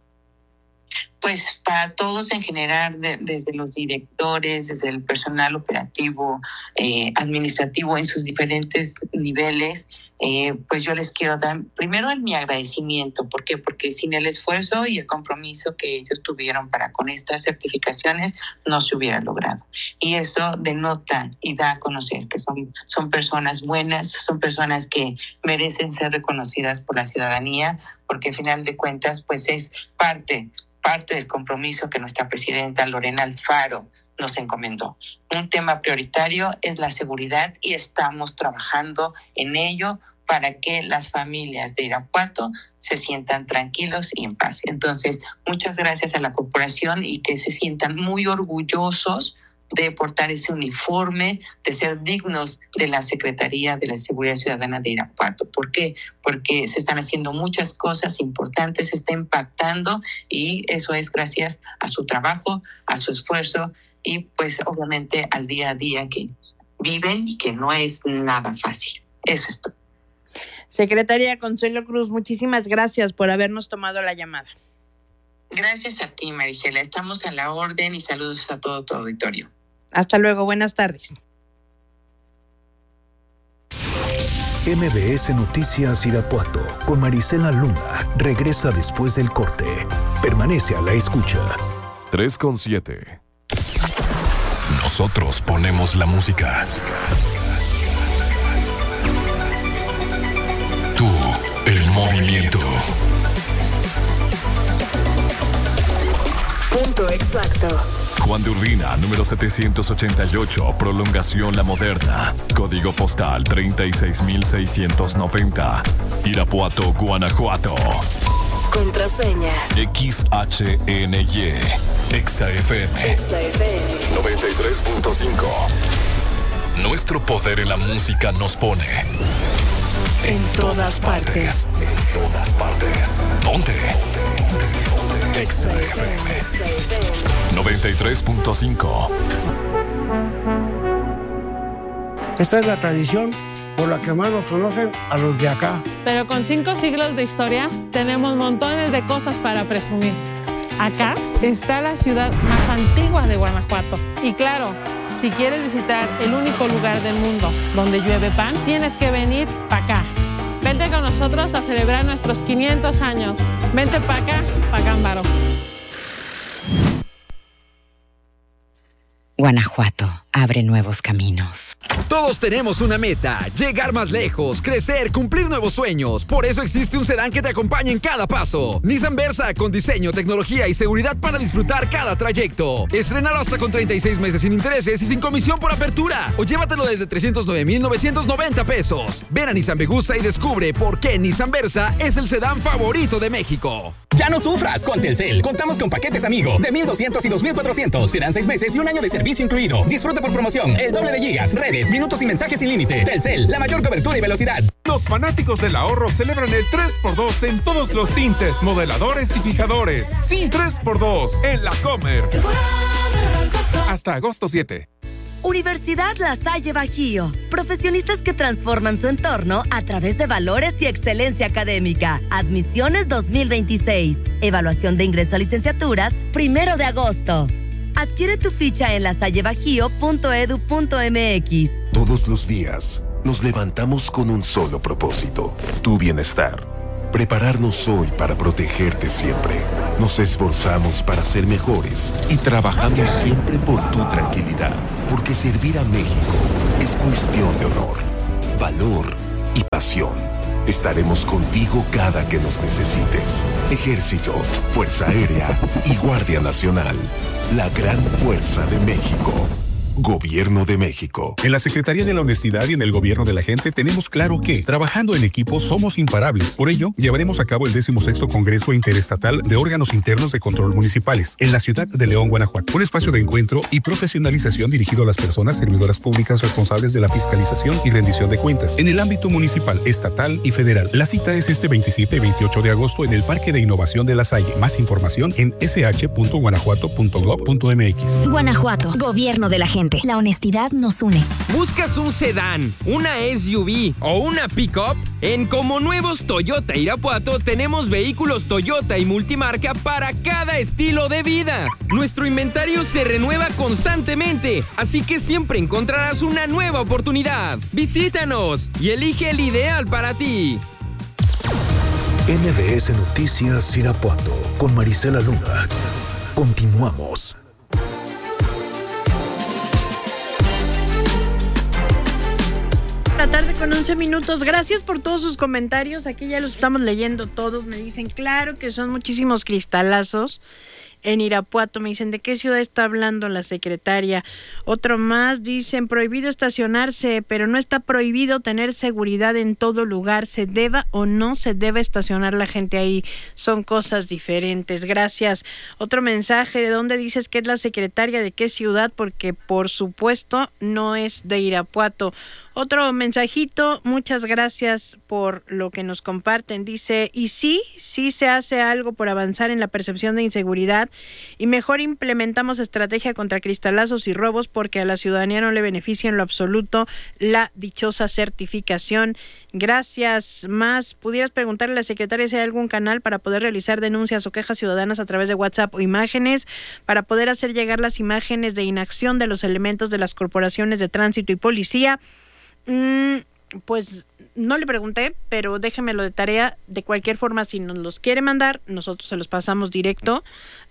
S16: Pues para todos en general, de, desde los directores, desde el personal operativo, eh, administrativo en sus diferentes niveles, eh, pues yo les quiero dar primero mi agradecimiento. ¿Por qué? Porque sin el esfuerzo y el compromiso que ellos tuvieron para con estas certificaciones no se hubiera logrado. Y eso denota y da a conocer que son, son personas buenas, son personas que merecen ser reconocidas por la ciudadanía, porque al final de cuentas pues es parte parte del compromiso que nuestra presidenta Lorena Alfaro nos encomendó. Un tema prioritario es la seguridad y estamos trabajando en ello para que las familias de Irapuato se sientan tranquilos y en paz. Entonces, muchas gracias a la corporación y que se sientan muy orgullosos de portar ese uniforme, de ser dignos de la Secretaría de la Seguridad Ciudadana de Irapuato. ¿Por qué? Porque se están haciendo muchas cosas importantes, se está impactando, y eso es gracias a su trabajo, a su esfuerzo y pues obviamente al día a día que viven y que no es nada fácil. Eso es todo.
S1: Secretaria Consuelo Cruz, muchísimas gracias por habernos tomado la llamada.
S16: Gracias a ti, Marisela. Estamos a la orden y saludos a todo tu auditorio.
S1: Hasta luego, buenas tardes.
S3: M B S Noticias Irapuato con Marisela Luna regresa después del corte. Permanece a la escucha.
S4: tres con siete.
S5: Nosotros ponemos la música. Tú, el movimiento.
S6: Punto exacto.
S5: Juan de Urbina, número setecientos ochenta y ocho, prolongación La Moderna. Código postal treinta y seis mil seiscientos noventa. Irapuato, Guanajuato.
S6: Contraseña.
S5: X H N Y. Exa F M.
S6: Exa F M.
S5: noventa y tres punto cinco. Nuestro poder en la música nos pone
S6: en, en todas partes.
S5: partes. En todas partes. Ponte. Exa F M. noventa y tres punto cinco.
S17: Esta es la tradición por la que más nos conocen a los de acá.
S18: Pero con cinco siglos de historia, tenemos montones de cosas para presumir. Acá está la ciudad más antigua de Guanajuato. Y claro, si quieres visitar el único lugar del mundo donde llueve pan, tienes que venir para acá. Vente con nosotros a celebrar nuestros quinientos años. Vente para acá, para Cámbaro.
S19: Guanajuato abre nuevos caminos.
S11: Todos tenemos una meta: llegar más lejos, crecer, cumplir nuevos sueños. Por eso existe un sedán que te acompaña en cada paso. Nissan Versa, con diseño, tecnología y seguridad para disfrutar cada trayecto. Estrénalo hasta con treinta y seis meses sin intereses y sin comisión por apertura. O llévatelo desde trescientos nueve mil novecientos noventa pesos. Ven a Nissan Vegusa y descubre por qué Nissan Versa es el sedán favorito de México.
S20: Ya no sufras con Telcel. Contamos con paquetes Amigo de mil doscientos y dos mil cuatrocientos. Te dan seis meses y un año de servicio incluido. Disfruta por promoción el doble de gigas, redes, minutos y mensajes sin límite. Telcel, la mayor cobertura y velocidad.
S21: Los fanáticos del ahorro celebran el tres por dos en todos los tintes, modeladores y fijadores. Sí, tres por dos en La Comer. Hasta agosto siete.
S2: Universidad La Salle Bajío. Profesionistas que transforman su entorno a través de valores y excelencia académica. Admisiones dos mil veintiséis. Evaluación de ingreso a licenciaturas, primero de agosto. Adquiere tu ficha en lasalle bajío punto edu punto m x.
S4: Todos los días nos levantamos con un solo propósito, tu bienestar. Prepararnos hoy para protegerte siempre. Nos esforzamos para ser mejores y trabajamos siempre por tu tranquilidad. Porque servir a México es cuestión de honor, valor y pasión. Estaremos contigo cada que nos necesites. Ejército, Fuerza Aérea y Guardia Nacional. La gran fuerza de México. Gobierno de México.
S22: En la Secretaría de la Honestidad y en el Gobierno de la Gente tenemos claro que, trabajando en equipo, somos imparables. Por ello, llevaremos a cabo el decimosexto Congreso Interestatal de Órganos Internos de Control Municipales en la ciudad de León, Guanajuato. Un espacio de encuentro y profesionalización dirigido a las personas servidoras públicas responsables de la fiscalización y rendición de cuentas en el ámbito municipal, estatal y federal. La cita es este veintisiete y veintiocho de agosto en el Parque de Innovación de La Salle. Más información en ese hache punto guanajuato punto gob punto m x.
S23: Guanajuato, Gobierno de la Gente. La honestidad nos une.
S24: ¿Buscas un sedán, una S U V o una pick-up? En Como Nuevos Toyota Irapuato tenemos vehículos Toyota y multimarca para cada estilo de vida. Nuestro inventario se renueva constantemente, así que siempre encontrarás una nueva oportunidad. Visítanos y elige el ideal para ti.
S3: M B S Noticias Irapuato con Marisela Luna. Continuamos.
S1: La tarde con once minutos. Gracias por todos sus comentarios. Aquí ya los estamos leyendo todos. Me dicen, claro que son muchísimos cristalazos en Irapuato. Me dicen, ¿de qué ciudad está hablando la secretaria? Otro más, dicen, prohibido estacionarse, pero no está prohibido tener seguridad en todo lugar. Se deba o no se debe estacionar la gente ahí. Son cosas diferentes. Gracias. Otro mensaje, ¿de dónde dices que es la secretaria? ¿De qué ciudad? Porque por supuesto no es de Irapuato. Otro mensajito, muchas gracias por lo que nos comparten. Dice, y sí, sí se hace algo por avanzar en la percepción de inseguridad y mejor implementamos estrategia contra cristalazos y robos porque a la ciudadanía no le beneficia en lo absoluto la dichosa certificación. Gracias. Más, ¿pudieras preguntarle a la secretaria si hay algún canal para poder realizar denuncias o quejas ciudadanas a través de WhatsApp o imágenes, para poder hacer llegar las imágenes de inacción de los elementos de las corporaciones de tránsito y policía? Mm, pues no le pregunté, pero déjemelo de tarea. De cualquier forma, si nos los quiere mandar, nosotros se los pasamos directo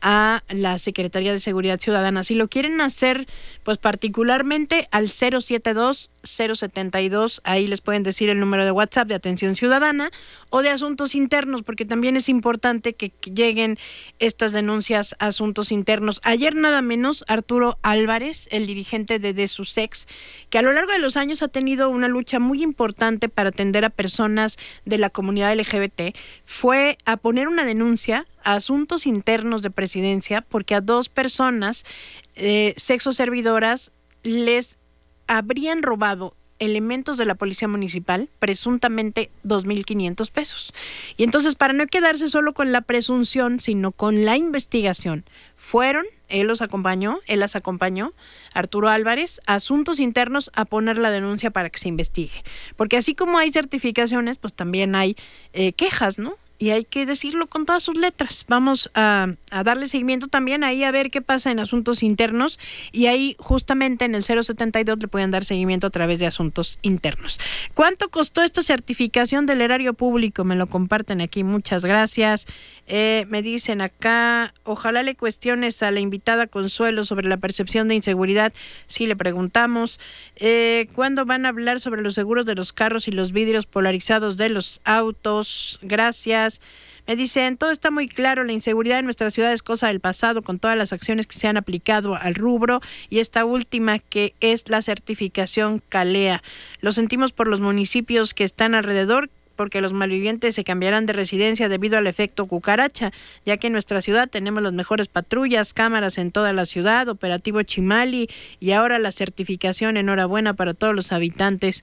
S1: a la Secretaría de Seguridad Ciudadana. Si lo quieren hacer, pues particularmente al cero setenta y dos, cero setenta y dos, ahí les pueden decir el número de WhatsApp de Atención Ciudadana o de Asuntos Internos, porque también es importante que lleguen estas denuncias a Asuntos Internos. Ayer nada menos Arturo Álvarez, el dirigente de Desusex, que a lo largo de los años ha tenido una lucha muy importante para atender a personas de la comunidad L G B T, fue a poner una denuncia a Asuntos Internos de Presidencia porque a dos personas eh, sexoservidoras les habrían robado elementos de la policía municipal, presuntamente dos mil quinientos pesos. Y entonces, para no quedarse solo con la presunción, sino con la investigación, fueron, él los acompañó, él las acompañó, Arturo Álvarez, a Asuntos Internos a poner la denuncia para que se investigue. Porque así como hay certificaciones, pues también hay eh, quejas, ¿no? Y hay que decirlo con todas sus letras. Vamos a, a darle seguimiento también ahí a ver qué pasa en Asuntos Internos, y ahí justamente en el cero setenta y dos le pueden dar seguimiento a través de Asuntos Internos. ¿Cuánto costó esta certificación del erario público? Me lo comparten aquí, muchas gracias. Eh, me dicen acá, ojalá le cuestiones a la invitada Consuelo sobre la percepción de inseguridad. Sí, le preguntamos. Eh, ¿Cuándo van a hablar sobre los seguros de los carros y los vidrios polarizados de los autos? Gracias. Me dicen, todo está muy claro, la inseguridad en nuestra ciudad es cosa del pasado con todas las acciones que se han aplicado al rubro y esta última que es la certificación CALEA. Lo sentimos por los municipios que están alrededor, porque los malvivientes se cambiarán de residencia debido al efecto cucaracha, ya que en nuestra ciudad tenemos las mejores patrullas, cámaras en toda la ciudad, operativo Chimali y ahora la certificación. Enhorabuena para todos los habitantes.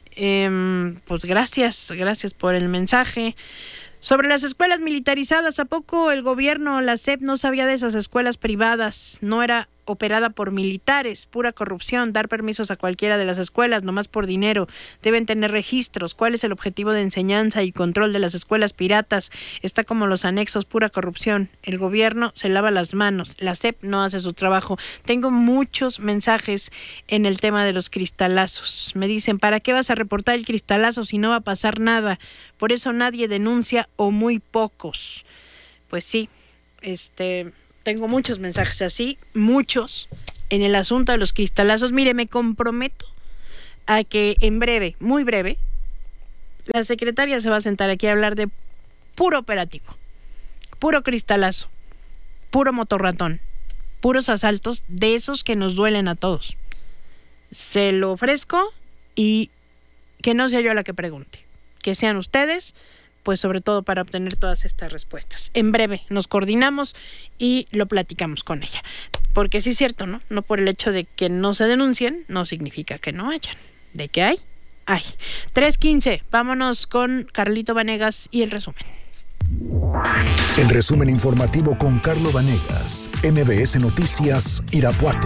S1: Eh, pues gracias, gracias por el mensaje. Sobre las escuelas militarizadas, ¿a poco el gobierno, la S E P, no sabía de esas escuelas privadas? No era operada por militares, pura corrupción, dar permisos a cualquiera de las escuelas, nomás por dinero, deben tener registros, cuál es el objetivo de enseñanza y control de las escuelas piratas, está como los anexos, pura corrupción, el gobierno se lava las manos, la S E P no hace su trabajo. Tengo muchos mensajes en el tema de los cristalazos, me dicen, ¿para qué vas a reportar el cristalazo si no va a pasar nada? Por eso nadie denuncia o muy pocos. Pues sí, este... tengo muchos mensajes así, muchos, en el asunto de los cristalazos. Mire, me comprometo a que en breve, muy breve, la secretaria se va a sentar aquí a hablar de puro operativo, puro cristalazo, puro motorratón, puros asaltos, de esos que nos duelen a todos. Se lo ofrezco y que no sea yo la que pregunte, que sean ustedes, pues sobre todo para obtener todas estas respuestas. En breve nos coordinamos y lo platicamos con ella. Porque sí es cierto, ¿no? No por el hecho de que no se denuncien, no significa que no hayan. ¿De qué hay? Hay. tres quince, vámonos con Carlito Vanegas y el resumen.
S3: El resumen informativo con Carlo Vanegas, M B S Noticias, Irapuato.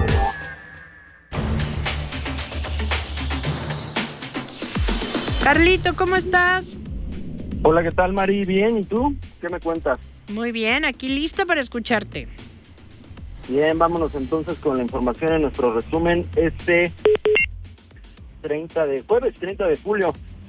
S1: Carlito, ¿cómo estás?
S7: Hola, ¿qué tal, Mari? Bien, ¿y tú? ¿Qué me cuentas?
S1: Muy bien, aquí lista para escucharte.
S7: Bien, vámonos entonces con la información en nuestro resumen. Este treinta de jueves, treinta de julio,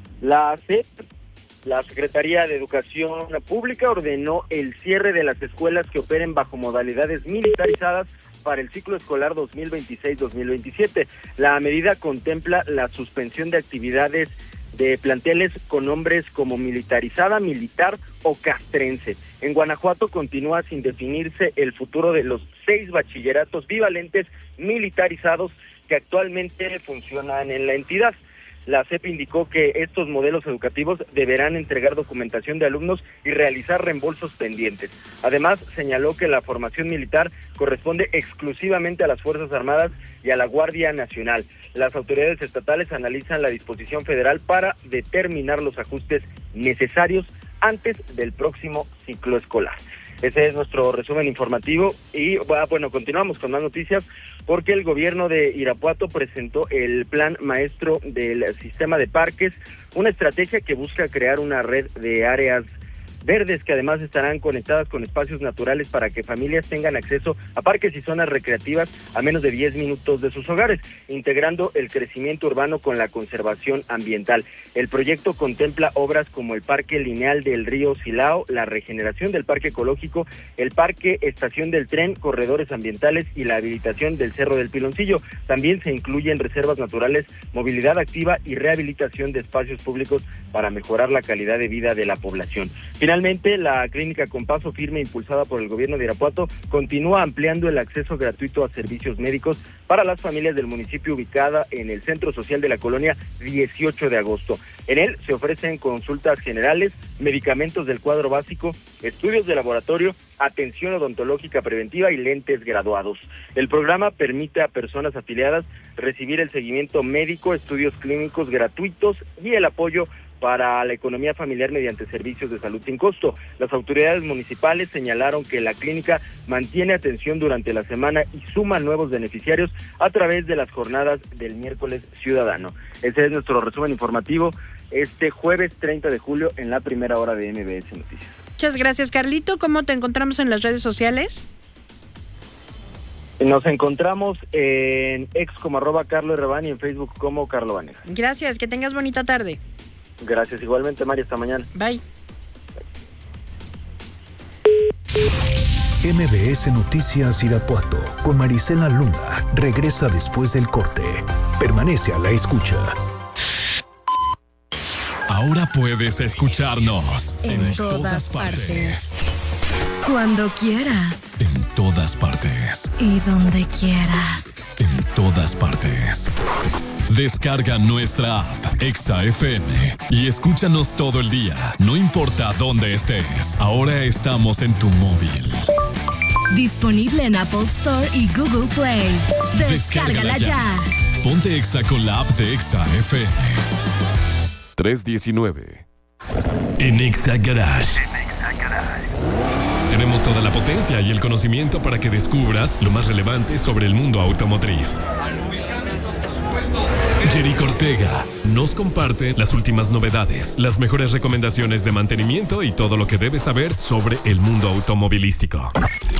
S7: la S E P, la Secretaría de Educación Pública, ordenó el cierre de las escuelas que operen bajo modalidades militarizadas para el ciclo escolar dos mil veintiséis dos mil veintisiete. La medida contempla la suspensión de actividades de planteles con nombres como militarizada, militar o castrense. En Guanajuato continúa sin definirse el futuro de los seis bachilleratos bivalentes militarizados que actualmente funcionan en la entidad. La S E P indicó que estos modelos educativos deberán entregar documentación de alumnos y realizar reembolsos pendientes. Además, señaló que la formación militar corresponde exclusivamente a las Fuerzas Armadas y a la Guardia Nacional. Las autoridades estatales analizan la disposición federal para determinar los ajustes necesarios antes del próximo ciclo escolar. Ese es nuestro resumen informativo y bueno, continuamos con más noticias porque el gobierno de Irapuato presentó el plan maestro del sistema de parques, una estrategia que busca crear una red de áreas verdes que además estarán conectadas con espacios naturales para que familias tengan acceso a parques y zonas recreativas a menos de diez minutos de sus hogares, integrando el crecimiento urbano con la conservación ambiental. El proyecto contempla obras como el Parque Lineal del Río Silao, la regeneración del Parque Ecológico, el Parque Estación del Tren, corredores ambientales y la habilitación del Cerro del Piloncillo. También se incluyen reservas naturales, movilidad activa y rehabilitación de espacios públicos para mejorar la calidad de vida de la población. Finalmente, la clínica con paso firme impulsada por el gobierno de Irapuato continúa ampliando el acceso gratuito a servicios médicos para las familias del municipio ubicada en el Centro Social de la Colonia dieciocho de agosto. En él se ofrecen consultas generales, medicamentos del cuadro básico, estudios de laboratorio, atención odontológica preventiva y lentes graduados. El programa permite a personas afiliadas recibir el seguimiento médico, estudios clínicos gratuitos y el apoyo para la economía familiar mediante servicios de salud sin costo. Las autoridades municipales señalaron que la clínica mantiene atención durante la semana y suma nuevos beneficiarios a través de las jornadas del miércoles ciudadano. Ese es nuestro resumen informativo este jueves treinta de julio en la primera hora de M B S Noticias.
S1: Muchas gracias, Carlito. ¿Cómo te encontramos en las redes sociales?
S7: Nos encontramos en ex como arroba Carlo Rebán y en Facebook como Carlo Vanegas.
S1: Gracias, que tengas bonita tarde.
S7: Gracias, igualmente, María, hasta mañana.
S1: Bye.
S3: M B S Noticias Irapuato con Marisela Luna regresa después del corte. Permanece a la escucha.
S5: Ahora puedes escucharnos
S6: en, en todas, todas partes. partes. Cuando quieras.
S5: En todas partes.
S6: Y donde quieras.
S5: En todas partes. Descarga nuestra app Exa F M y escúchanos todo el día, no importa dónde estés. Ahora estamos en tu móvil.
S6: Disponible en Apple Store y Google Play. Descárgala, Descárgala ya.
S5: ya. Ponte Exa con la app de Exa F M. tres diecinueve. En Exa Garage. En Exa Garage. Tenemos toda la potencia y el conocimiento para que descubras lo más relevante sobre el mundo automotriz. Jerico Ortega nos comparte las últimas novedades, las mejores recomendaciones de mantenimiento y todo lo que debes saber sobre el mundo automovilístico.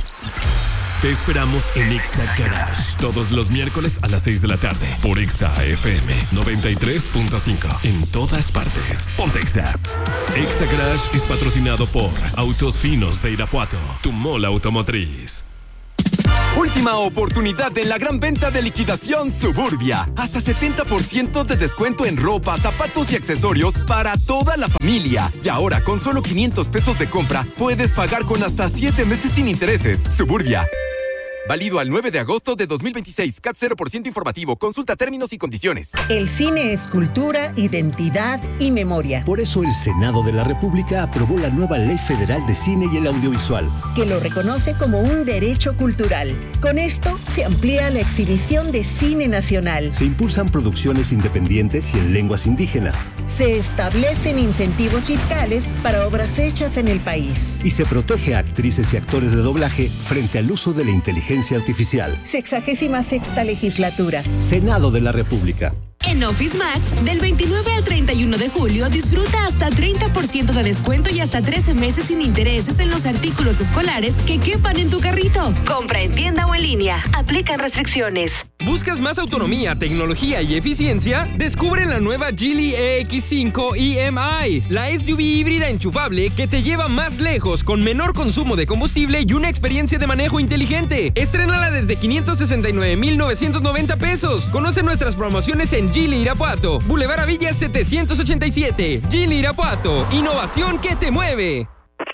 S5: Te esperamos en Exa Garage todos los miércoles a las seis de la tarde por Exa F M noventa y tres punto cinco en todas partes. Ponte Exa. Exa Garage es patrocinado por Autos Finos de Irapuato, tu mall automotriz.
S8: Última oportunidad en la gran venta de liquidación Suburbia. Hasta setenta por ciento de descuento en ropa, zapatos y accesorios para toda la familia. Y ahora, con solo quinientos pesos de compra, puedes pagar con hasta siete meses sin intereses. Suburbia. Válido al nueve de agosto de dos mil veintiséis. C A T cero por ciento informativo. Consulta términos y condiciones.
S9: El cine es cultura, identidad y memoria.
S10: Por eso el Senado de la República aprobó la nueva Ley Federal de Cine y el Audiovisual,
S9: que lo reconoce como un derecho cultural. Con esto se amplía la exhibición de cine nacional.
S10: Se impulsan producciones independientes y en lenguas indígenas.
S9: Se establecen incentivos fiscales para obras hechas en el país.
S10: Y se protege a actrices y actores de doblaje frente al uso de la inteligencia artificial.
S9: Sexagésima sexta legislatura.
S10: Senado de la República.
S6: En Office Max, del veintinueve al treinta y uno de julio, disfruta hasta treinta por ciento de descuento y hasta trece meses sin intereses en los artículos escolares que quepan en tu carrito. Compra en tienda o en línea. Aplican restricciones.
S24: ¿Buscas más autonomía, tecnología y eficiencia? Descubre la nueva Geely E X cinco E M I, la S U V híbrida enchufable que te lleva más lejos con menor consumo de combustible y una experiencia de manejo inteligente. Estrénala desde quinientos sesenta y nueve mil novecientos noventa pesos. Conoce nuestras promociones en Geely Irapuato, Boulevard Avillas setecientos ochenta y siete. Geely Irapuato, innovación que te mueve.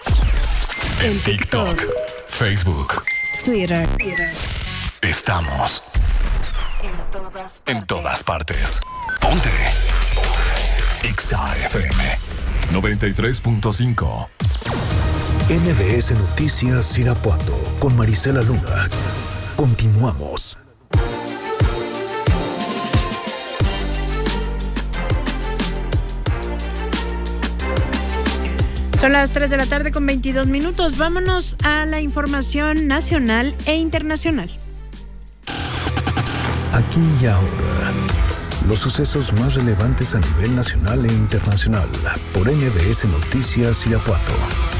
S5: En TikTok, Facebook,
S6: Twitter.
S5: Estamos
S6: En todas partes.
S5: en todas partes. Ponte Exa F M noventa y tres punto cinco.
S3: N B S Noticias Irapuato con Marisela Luna. Continuamos.
S1: Son las tres de la tarde con veintidós minutos. Vámonos a la información nacional e internacional.
S3: Aquí y ahora, los sucesos más relevantes a nivel nacional e internacional por N B S Noticias Irapuato.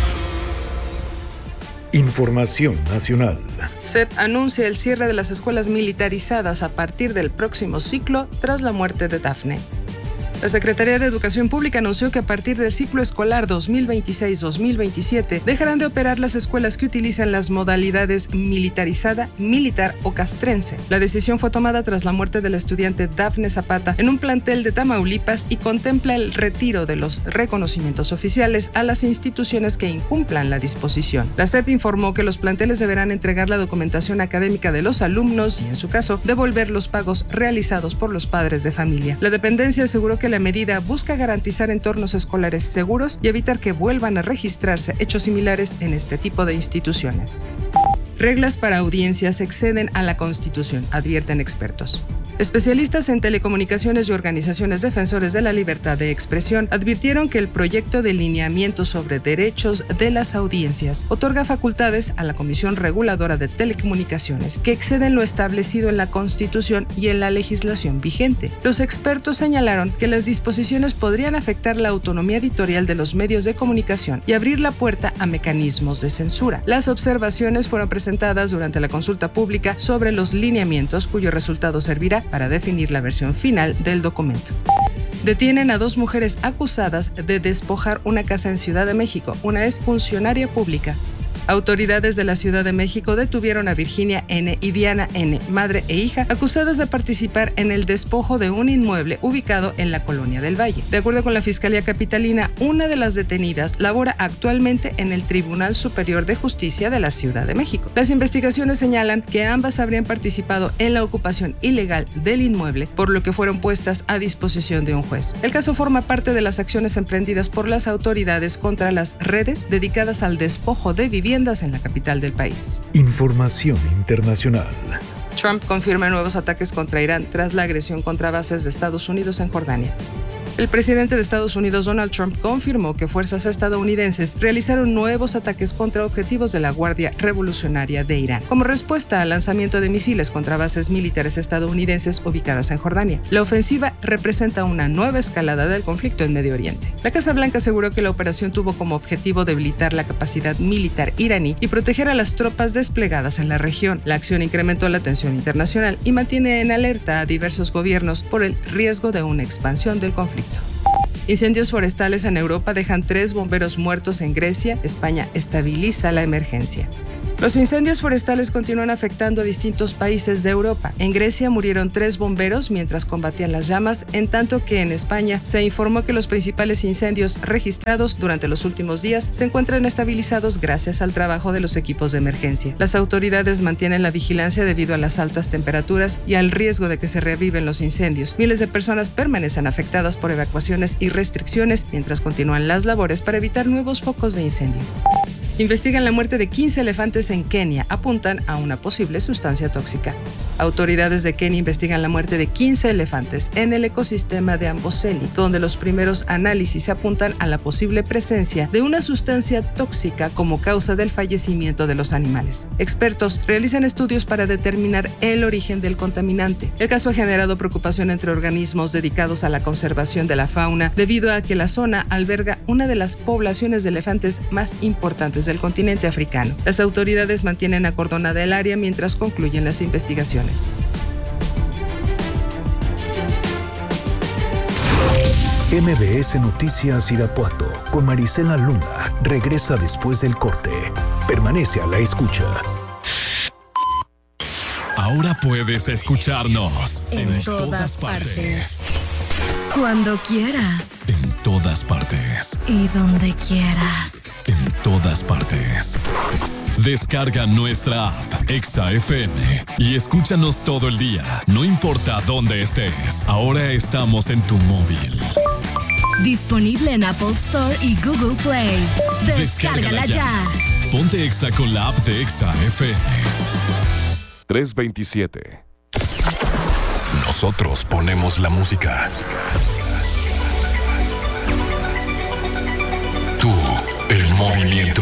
S3: Información nacional.
S12: C E P anuncia el cierre de las escuelas militarizadas a partir del próximo ciclo tras la muerte de Dafne. La Secretaría de Educación Pública anunció que a partir del ciclo escolar dos mil veintiséis dos mil veintisiete dejarán de operar las escuelas que utilizan las modalidades militarizada, militar o castrense. La decisión fue tomada tras la muerte de la estudiante Dafne Zapata en un plantel de Tamaulipas y contempla el retiro de los reconocimientos oficiales a las instituciones que incumplan la disposición. La C E P informó que los planteles deberán entregar la documentación académica de los alumnos y, en su caso, devolver los pagos realizados por los padres de familia. La dependencia aseguró que la medida busca garantizar entornos escolares seguros y evitar que vuelvan a registrarse hechos similares en este tipo de instituciones. Reglas para audiencias exceden a la Constitución, advierten expertos. Especialistas en telecomunicaciones y organizaciones defensores de la libertad de expresión advirtieron que el proyecto de lineamiento sobre derechos de las audiencias otorga facultades a la Comisión Reguladora de Telecomunicaciones que exceden lo establecido en la Constitución y en la legislación vigente. Los expertos señalaron que las disposiciones podrían afectar la autonomía editorial de los medios de comunicación y abrir la puerta a mecanismos de censura. Las observaciones fueron presentadas durante la consulta pública sobre los lineamientos, cuyo resultado servirá para definir la versión final del documento. Detienen a dos mujeres acusadas de despojar una casa en Ciudad de México. Una es funcionaria pública. Autoridades de la Ciudad de México detuvieron a Virginia N. y Diana N., madre e hija, acusadas de participar en el despojo de un inmueble ubicado en la Colonia del Valle. De acuerdo con la Fiscalía Capitalina, una de las detenidas labora actualmente en el Tribunal Superior de Justicia de la Ciudad de México. Las investigaciones señalan que ambas habrían participado en la ocupación ilegal del inmueble, por lo que fueron puestas a disposición de un juez. El caso forma parte de las acciones emprendidas por las autoridades contra las redes dedicadas al despojo de viviendas en la capital del país.
S3: Información internacional.
S12: Trump confirma nuevos ataques contra Irán tras la agresión contra bases de Estados Unidos en Jordania. El presidente de Estados Unidos, Donald Trump, confirmó que fuerzas estadounidenses realizaron nuevos ataques contra objetivos de la Guardia Revolucionaria de Irán, como respuesta al lanzamiento de misiles contra bases militares estadounidenses ubicadas en Jordania. La ofensiva representa una nueva escalada del conflicto en Medio Oriente. La Casa Blanca aseguró que la operación tuvo como objetivo debilitar la capacidad militar iraní y proteger a las tropas desplegadas en la región. La acción incrementó la tensión internacional y mantiene en alerta a diversos gobiernos por el riesgo de una expansión del conflicto. Incendios forestales en Europa dejan tres bomberos muertos en Grecia. España estabiliza la emergencia. Los incendios forestales continúan afectando a distintos países de Europa. En Grecia murieron tres bomberos mientras combatían las llamas, en tanto que en España se informó que los principales incendios registrados durante los últimos días se encuentran estabilizados gracias al trabajo de los equipos de emergencia. Las autoridades mantienen la vigilancia debido a las altas temperaturas y al riesgo de que se reaviven los incendios. Miles de personas permanecen afectadas por evacuaciones y restricciones mientras continúan las labores para evitar nuevos focos de incendio. Investigan la muerte de quince elefantes en Kenia. Apuntan a una posible sustancia tóxica. Autoridades de Kenia investigan la muerte de quince elefantes en el ecosistema de Amboseli, donde los primeros análisis apuntan a la posible presencia de una sustancia tóxica como causa del fallecimiento de los animales. Expertos realizan estudios para determinar el origen del contaminante. El caso ha generado preocupación entre organismos dedicados a la conservación de la fauna, debido a que la zona alberga una de las poblaciones de elefantes más importantes del continente africano. Las autoridades mantienen acordonada el área mientras concluyen las investigaciones.
S3: M B S Noticias Irapuato con Marisela Luna regresa después del corte. Permanece a la escucha.
S5: Ahora puedes escucharnos
S2: en, en todas, todas partes. partes. Cuando quieras.
S5: En todas partes.
S2: Y donde quieras.
S5: En todas partes. Descarga nuestra app Exa F M y escúchanos todo el día, no importa dónde estés. Ahora estamos en tu móvil.
S2: Disponible en Apple Store y Google Play. Descárgala, Descárgala ya. ya.
S5: Ponte Exa con la app de Exa F M.
S4: tres veintisiete.
S5: Nosotros ponemos la música. Tú, el movimiento.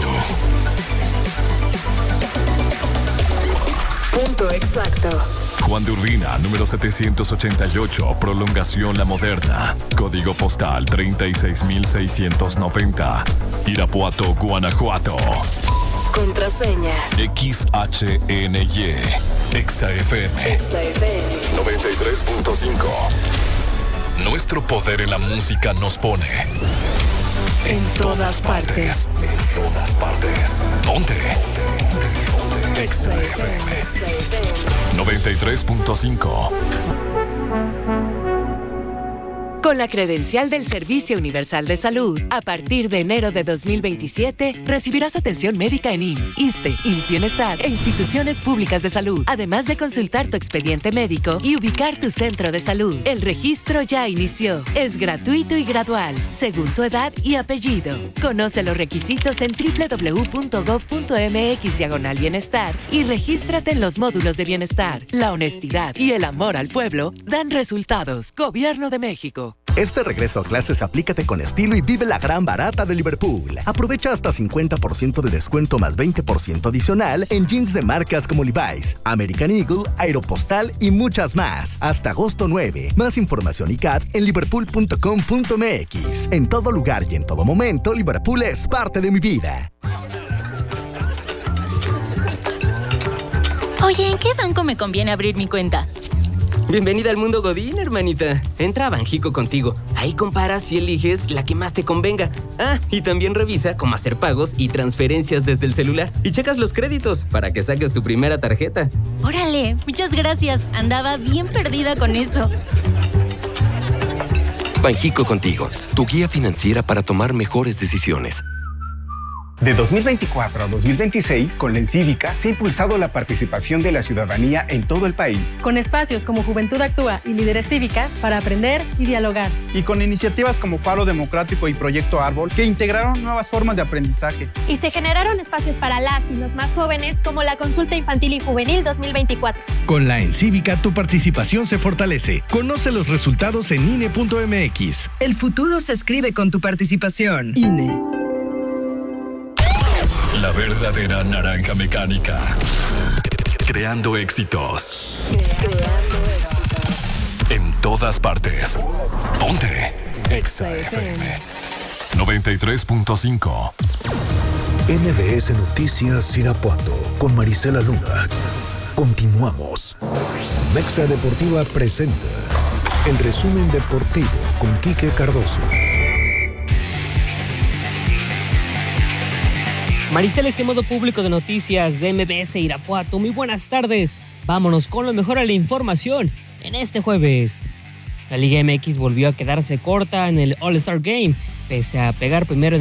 S2: Punto exacto.
S5: Juan de Urbina, número setecientos ochenta y ocho, Prolongación La Moderna. Código postal treinta y seis mil seiscientos noventa. Irapuato, Guanajuato.
S2: Contraseña
S5: X H N Y. Exa F M.
S2: Exa F M
S5: noventa y tres punto cinco. Nuestro poder en la música nos pone
S2: en, en todas, todas partes.
S5: partes. En todas partes. Ponte. Exa F M noventa y tres punto cinco.
S13: Con la credencial del Servicio Universal de Salud, a partir de enero de dos mil veintisiete, recibirás atención médica en I M S S, ISSSTE, I M S S Bienestar e instituciones públicas de salud, además de consultar tu expediente médico y ubicar tu centro de salud. El registro ya inició. Es gratuito y gradual, según tu edad y apellido. Conoce los requisitos en doble u doble u doble u punto gob punto eme equis diagonal bienestar y regístrate en los módulos de bienestar. La honestidad y el amor al pueblo dan resultados. Gobierno de México.
S14: Este regreso a clases aplícate con estilo y vive la gran barata de Liverpool. Aprovecha hasta cincuenta por ciento de descuento más veinte por ciento adicional en jeans de marcas como Levi's, American Eagle, Aeropostal y muchas más. Hasta agosto nueve. Más información y C A D en liverpool punto com punto eme equis. En todo lugar y en todo momento, Liverpool es parte de mi vida.
S15: Oye, ¿en qué banco me conviene abrir mi cuenta?
S24: Bienvenida al mundo Godín, hermanita. Entra a Banjico Contigo. Ahí comparas y eliges la que más te convenga. Ah, y también revisa cómo hacer pagos y transferencias desde el celular. Y checas los créditos para que saques tu primera tarjeta.
S15: Órale, muchas gracias. Andaba bien perdida con eso.
S16: Banjico Contigo, tu guía financiera para tomar mejores decisiones. De dos mil veinticuatro a dos mil veintiséis, con la Encívica se ha impulsado la participación de la ciudadanía en todo el país.
S17: Con espacios como Juventud Actúa y Líderes Cívicas para aprender y dialogar.
S18: Y con iniciativas como Faro Democrático y Proyecto Árbol que integraron nuevas formas de aprendizaje.
S19: Y se generaron espacios para las y los más jóvenes como la Consulta Infantil y Juvenil dos mil veinticuatro.
S25: Con la Encívica tu participación se fortalece. Conoce los resultados en I N E punto M X.
S26: El futuro se escribe con tu participación. I N E.
S5: La verdadera naranja mecánica. Creando éxitos.
S2: Creando éxitos.
S5: En todas partes. Ponte. Exa F M. noventa y tres punto cinco.
S3: M B S Noticias Irapuato con Marisela Luna. Continuamos. Mexa Deportiva presenta el resumen deportivo con Quique Cardoso.
S27: Marisela, estimado público de noticias de M B S Irapuato, muy buenas tardes. Vámonos con lo mejor de la información en este jueves. La Liga M X volvió a quedarse corta en el All-Star Game, pese a pegar primero en